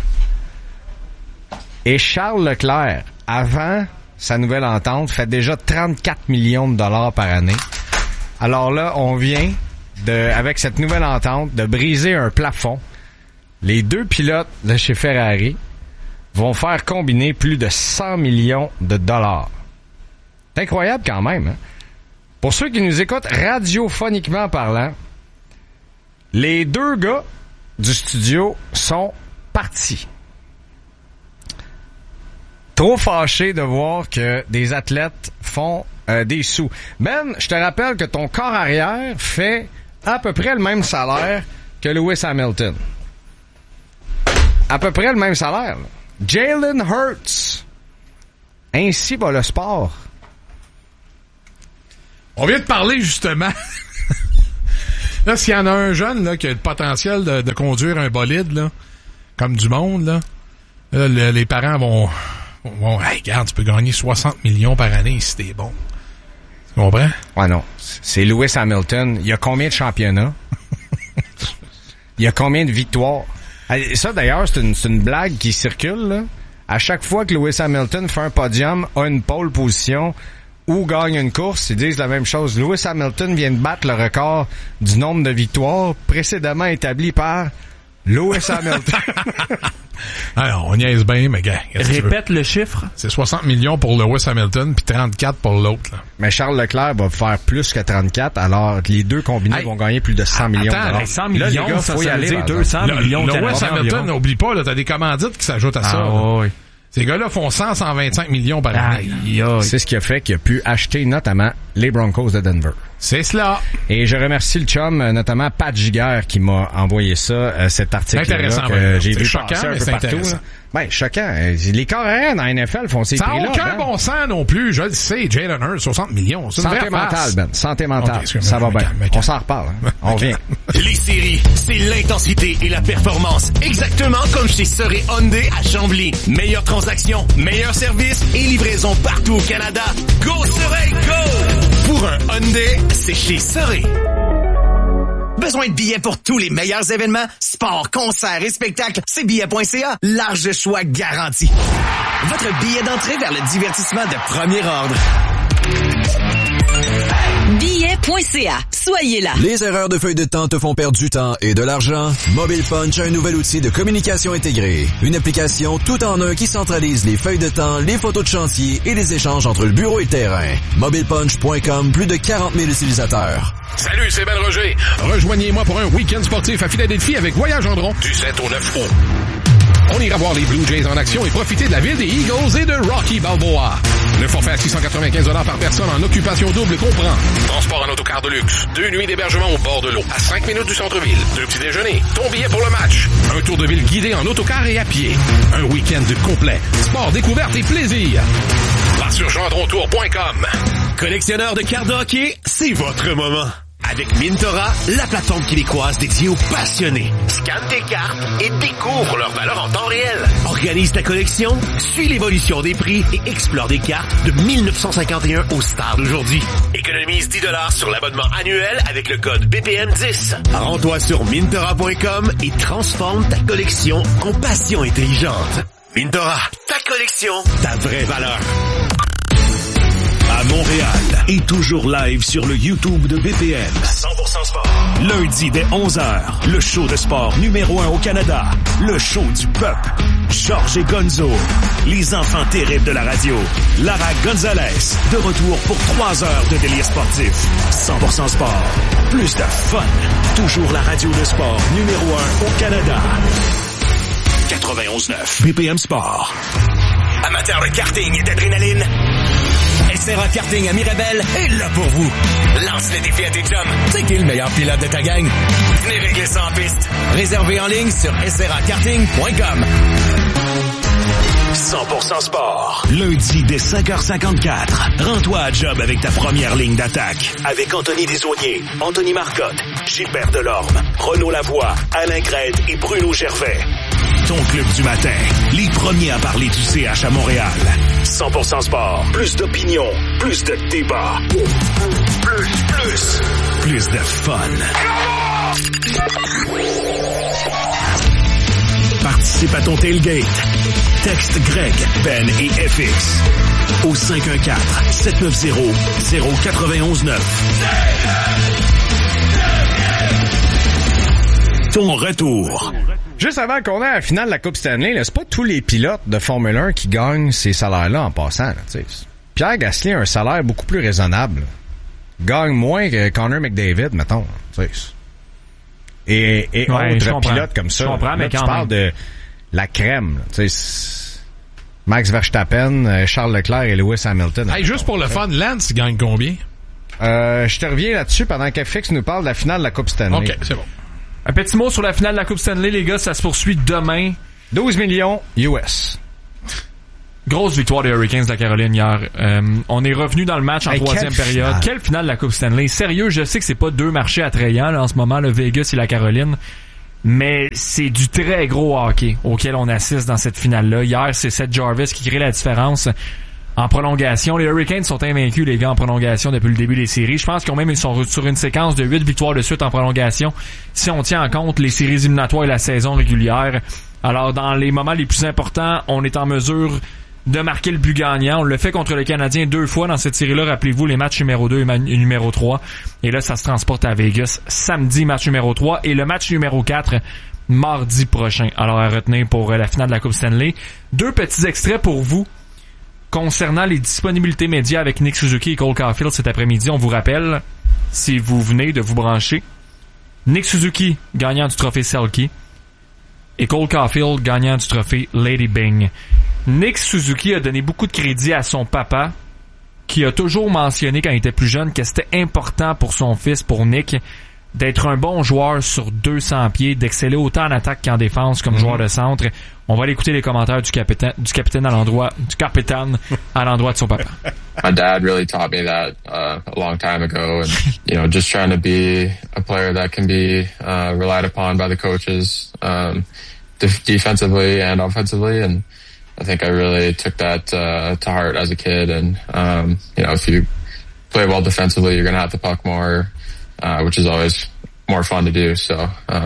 Et Charles Leclerc, avant sa nouvelle entente, fait déjà 34 millions de dollars par année. Alors là, on vient, avec cette nouvelle entente, de briser un plafond. Les 2 pilotes de chez Ferrari vont faire combiner plus de 100 millions de dollars. C'est incroyable quand même, hein? Pour ceux qui nous écoutent radiophoniquement parlant, les 2 gars du studio sont partis. Trop fâché de voir que des athlètes font des sous. Ben, je te rappelle que ton corps arrière fait à peu près le même salaire que Lewis Hamilton. À peu près le même salaire. Là. Jalen Hurts. Ainsi va le sport. On vient de parler, justement. Là, s'il y en a un jeune là, qui a le potentiel de conduire un bolide, là, comme du monde, là, les parents vont hey, regarde, tu peux gagner 60 millions par année si t'es bon. Tu comprends? Ouais, non. C'est Lewis Hamilton. Il y a combien de championnats? Il y a combien de victoires? Ça, d'ailleurs, c'est une blague qui circule, là. À chaque fois que Lewis Hamilton fait un podium, a une pole position ou gagne une course, ils disent la même chose. Lewis Hamilton vient de battre le record du nombre de victoires précédemment établi par Lewis Hamilton. Alors, on niaise bien, mais gars. Répète le chiffre. C'est 60 millions pour Lewis Hamilton puis 34 pour l'autre. Là. Mais Charles Leclerc va faire plus que 34, alors les deux combinés vont gagner plus de 100 millions. Attends, 100 millions, là, les gars, ça faut y aller, dire 200 millions. Lewis Hamilton, n'oublie pas, là, t'as des commandites qui s'ajoutent à ça. Oui. Ces gars-là font 125 millions par année. C'est ce qui a fait qu'il a pu acheter notamment les Broncos de Denver. C'est cela. Et je remercie le chum, notamment Pat Giguère, qui m'a envoyé ça, cet article-là que j'ai vu passer un peu partout. Ben, choquant. Les corps arrière dans la NFL font ces prix-là. Ça n'a aucun bon sens non plus. Je le sais, Jalen Hurts, 60 millions. C'est santé mentale, Ben. Santé mentale. Okay, ça va bien. On s'en reparle. Hein. On revient. Les séries, c'est l'intensité et la performance. Exactement comme chez Soré Hyundai à Chambly. Meilleure transaction, meilleur service et livraison partout au Canada. Go Soré, go! Pour un Hyundai, c'est chez Soré. Besoin de billets pour tous les meilleurs événements, sports, concerts et spectacles, c'est billet.ca. Large choix garanti. Votre billet d'entrée vers le divertissement de premier ordre. Billet.ca. Soyez là. Les erreurs de feuille de temps te font perdre du temps et de l'argent? Mobile Punch a un nouvel outil de communication intégrée. Une application tout en un qui centralise les feuilles de temps, les photos de chantier et les échanges entre le bureau et le terrain. MobilePunch.com, plus de 40 000 utilisateurs. Salut, c'est Ben Roger. Rejoignez-moi pour un week-end sportif à Philadelphie avec Voyage en Dron du 7 au 9 août. On ira voir les Blue Jays en action et profiter de la ville des Eagles et de Rocky Balboa. Le forfait à 695 $ par personne en occupation double comprend transport en autocar de luxe, 2 nuits d'hébergement au bord de l'eau, à 5 minutes du centre-ville, 2 petits déjeuners, ton billet pour le match, un tour de ville guidé en autocar et à pied, un week-end complet, sport, découverte et plaisir. Va sur gendrontour.com. Collectionneur de cartes de hockey, c'est votre moment. Avec Mintora, la plateforme québécoise dédiée aux passionnés. Scanne tes cartes et découvre leur valeur en temps réel. Organise ta collection, suis l'évolution des prix et explore des cartes de 1951 aux stars d'aujourd'hui. Économise 10 $ sur l'abonnement annuel avec le code BPM10. Rends-toi sur Mintora.com et transforme ta collection en passion intelligente. Mintora, ta collection, ta vraie valeur. À Montréal et toujours live sur le YouTube de BPM. 100% sport. Lundi dès 11h, le show de sport numéro 1 au Canada. Le show du peuple. Georges et Gonzo. Les enfants terribles de la radio. Lara Gonzalez. De retour pour 3 heures de délire sportif. 100% sport. Plus de fun. Toujours la radio de sport numéro 1 au Canada. 91.9 BPM Sport. Amateurs de karting et d'adrénaline, SRA Karting à Mirabel est là pour vous. Lance le défi à tes chums. C'est qui le meilleur pilote de ta gang? Venez régler ça en piste. Réservez en ligne sur srakarting.com. 100% sport. Lundi dès 5h54. Rends-toi à job avec ta première ligne d'attaque. Avec Anthony Desaulniers, Anthony Marcotte, Gilbert Delorme, Renaud Lavoie, Alain Crête et Bruno Gervais. Ton club du matin. Les premiers à parler du CH à Montréal. 100% sport. Plus d'opinion. Plus de débat. Plus de fun. Participe à ton tailgate. Texte Greg, Ben et FX au 514-790-0919. Ton retour. Juste avant qu'on ait la finale de la Coupe Stanley, là, c'est pas tous les pilotes de Formule 1 qui gagnent ces salaires-là en passant. Là, Pierre Gasly a un salaire beaucoup plus raisonnable. Gagne moins que Connor McDavid, mettons. Et ouais, autres pilotes comme ça. Je comprends, mais là, quand tu parles de la crème. Là, Max Verstappen, Charles Leclerc et Lewis Hamilton. Hey, juste pour le fun, Lance gagne combien? Je te reviens là-dessus pendant qu'FX nous parle de la finale de la Coupe Stanley. OK, c'est bon. Un petit mot sur la finale de la Coupe Stanley, les gars, ça se poursuit demain. 12 millions US. Grosse victoire des Hurricanes de la Caroline hier. On est revenu dans le match en troisième période. Finale. Quelle finale de la Coupe Stanley. Sérieux, je sais que c'est pas deux marchés attrayants là, en ce moment, le Vegas et la Caroline. Mais c'est du très gros hockey auquel on assiste dans cette finale-là. Hier, c'est Seth Jarvis qui crée la différence en prolongation. Les Hurricanes sont invaincus, les gars, en prolongation depuis le début des séries. Je pense qu'ils sont sur une séquence de 8 victoires de suite en prolongation si on tient en compte les séries éliminatoires et la saison régulière. Alors, dans les moments les plus importants, on est en mesure de marquer le but gagnant. On le fait contre le Canadien 2 fois dans cette série-là. Rappelez-vous, les matchs numéro 2 et numéro 3. Et là, ça se transporte à Vegas. Samedi, match numéro 3. Et le match numéro 4, mardi prochain. Alors, à retenir pour la finale de la Coupe Stanley. 2 petits extraits pour vous concernant les disponibilités médias avec Nick Suzuki et Cole Caulfield cet après-midi. On vous rappelle, si vous venez de vous brancher, Nick Suzuki, gagnant du trophée Selke, et Cole Caulfield, gagnant du trophée Lady Byng. Nick Suzuki a donné beaucoup de crédit à son papa, qui a toujours mentionné quand il était plus jeune que c'était important pour son fils, pour Nick, d'être un bon joueur sur 200 pieds, d'exceller autant en attaque qu'en défense comme joueur de centre. On va aller écouter les commentaires du capitaine à l'endroit de son papa. My dad really taught me that a long time ago, and just trying to be a player that can be relied upon by the coaches, defensively and offensively, and I think I really took that to heart as a kid. And if you play well defensively, you're going to have the puck more, which is always more fun to do. So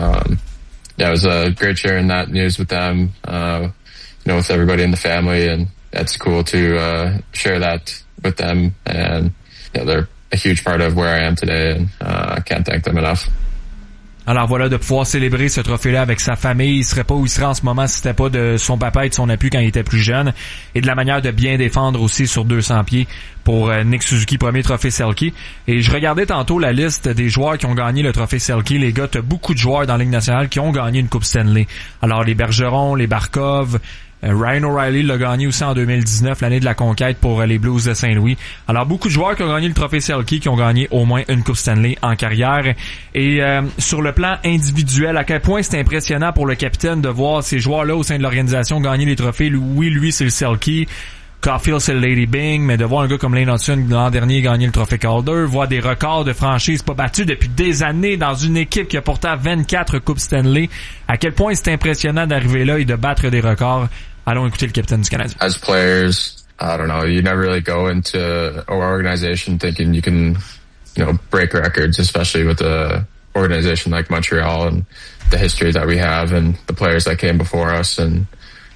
it was great sharing that news with them, with everybody in the family, and it's cool to share that with them. And they're a huge part of where I am today, and I can't thank them enough. Alors voilà, de pouvoir célébrer ce trophée-là avec sa famille. Il serait pas où il serait en ce moment si c'était pas de son papa et de son appui quand il était plus jeune. Et de la manière de bien défendre aussi sur 200 pieds pour Nick Suzuki, premier trophée Selke. Et je regardais tantôt la liste des joueurs qui ont gagné le trophée Selke. Les gars, t'as beaucoup de joueurs dans la Ligue nationale qui ont gagné une Coupe Stanley. Alors les Bergeron, les Barkov, Ryan O'Reilly l'a gagné aussi en 2019, l'année de la conquête pour les Blues de Saint-Louis. Alors beaucoup de joueurs qui ont gagné le trophée Selke, qui ont gagné au moins une Coupe Stanley en carrière. Et sur le plan individuel, à quel point c'est impressionnant pour le capitaine de voir ces joueurs-là au sein de l'organisation gagner les trophées. Oui, lui c'est le Selke, Caulfield c'est le Lady Byng, mais de voir un gars comme Lane Hutson l'an dernier gagner le trophée Calder, voir des records de franchise pas battus depuis des années dans une équipe qui a pourtant 24 Coupes Stanley, à quel point c'est impressionnant d'arriver là et de battre des records. Allons écouter le capitaine du Canadien. As players, I don't know, you never really go into an organization thinking you can, break records, especially with a organization like Montreal and the history that we have and the players that came before us. And,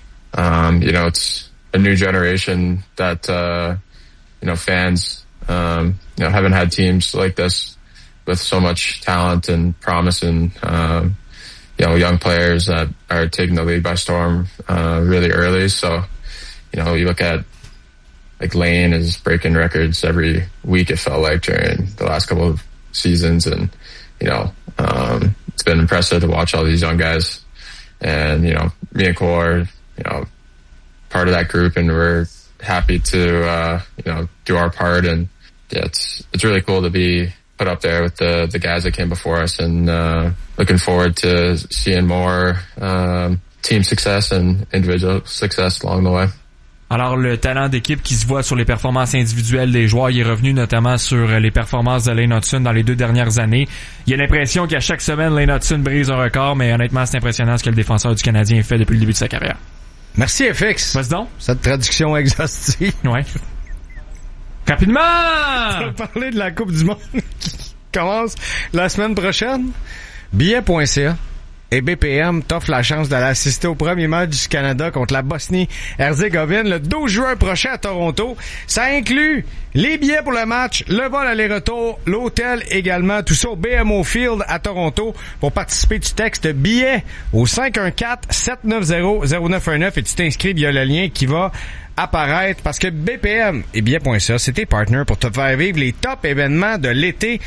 it's a new generation that, fans, haven't had teams like this with so much talent and promise and, young players that are taking the league by storm really early. So, you look at like Lane is breaking records every week, it felt like, during the last couple of seasons. And, it's been impressive to watch all these young guys. And, me and Cole are, part of that group, and we're happy to, do our part. And yeah, it's really cool to be put up there with the guys that came before us, and looking forward to seeing more team success and individual success along the way. Alors, le talent d'équipe qui se voit sur les performances individuelles des joueurs, il est revenu notamment sur les performances de Lane Hutson dans les 2 dernières années. Il y a l'impression qu'à chaque semaine, Lane Hutson brise un record, mais honnêtement, c'est impressionnant ce que le défenseur du Canadien fait depuis le début de sa carrière. Merci, FX. Vas-y donc. Cette traduction exhaustive. Ouais. Rapidement! On va parler de la Coupe du Monde qui commence la semaine prochaine. Billet.ca et BPM t'offrent la chance d'aller assister au premier match du Canada contre la Bosnie-Herzégovine le 12 juin prochain à Toronto. Ça inclut les billets pour le match, le vol aller-retour, l'hôtel également, tout ça au BMO Field à Toronto. Pour participer, tu textes billets au 514-790-0919 et tu t'inscris via le lien qui va apparaître, parce que BPM et Billet.ca, c'est tes partenaires pour te faire vivre les top événements de l'été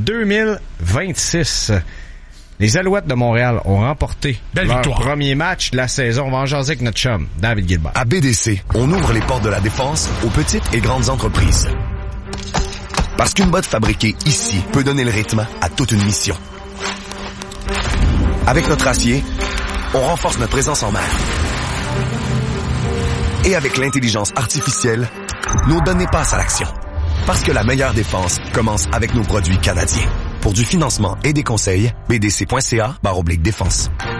2026. Les Alouettes de Montréal ont remporté leur premier match de la saison. On va en jaser avec notre chum, David Gilbert. À BDC, on ouvre les portes de la défense aux petites et grandes entreprises. Parce qu'une botte fabriquée ici peut donner le rythme à toute une mission. Avec notre acier, on renforce notre présence en mer. Et avec l'intelligence artificielle, nos données passent à l'action. Parce que la meilleure défense commence avec nos produits canadiens. Pour du financement et des conseils, bdc.ca/défense.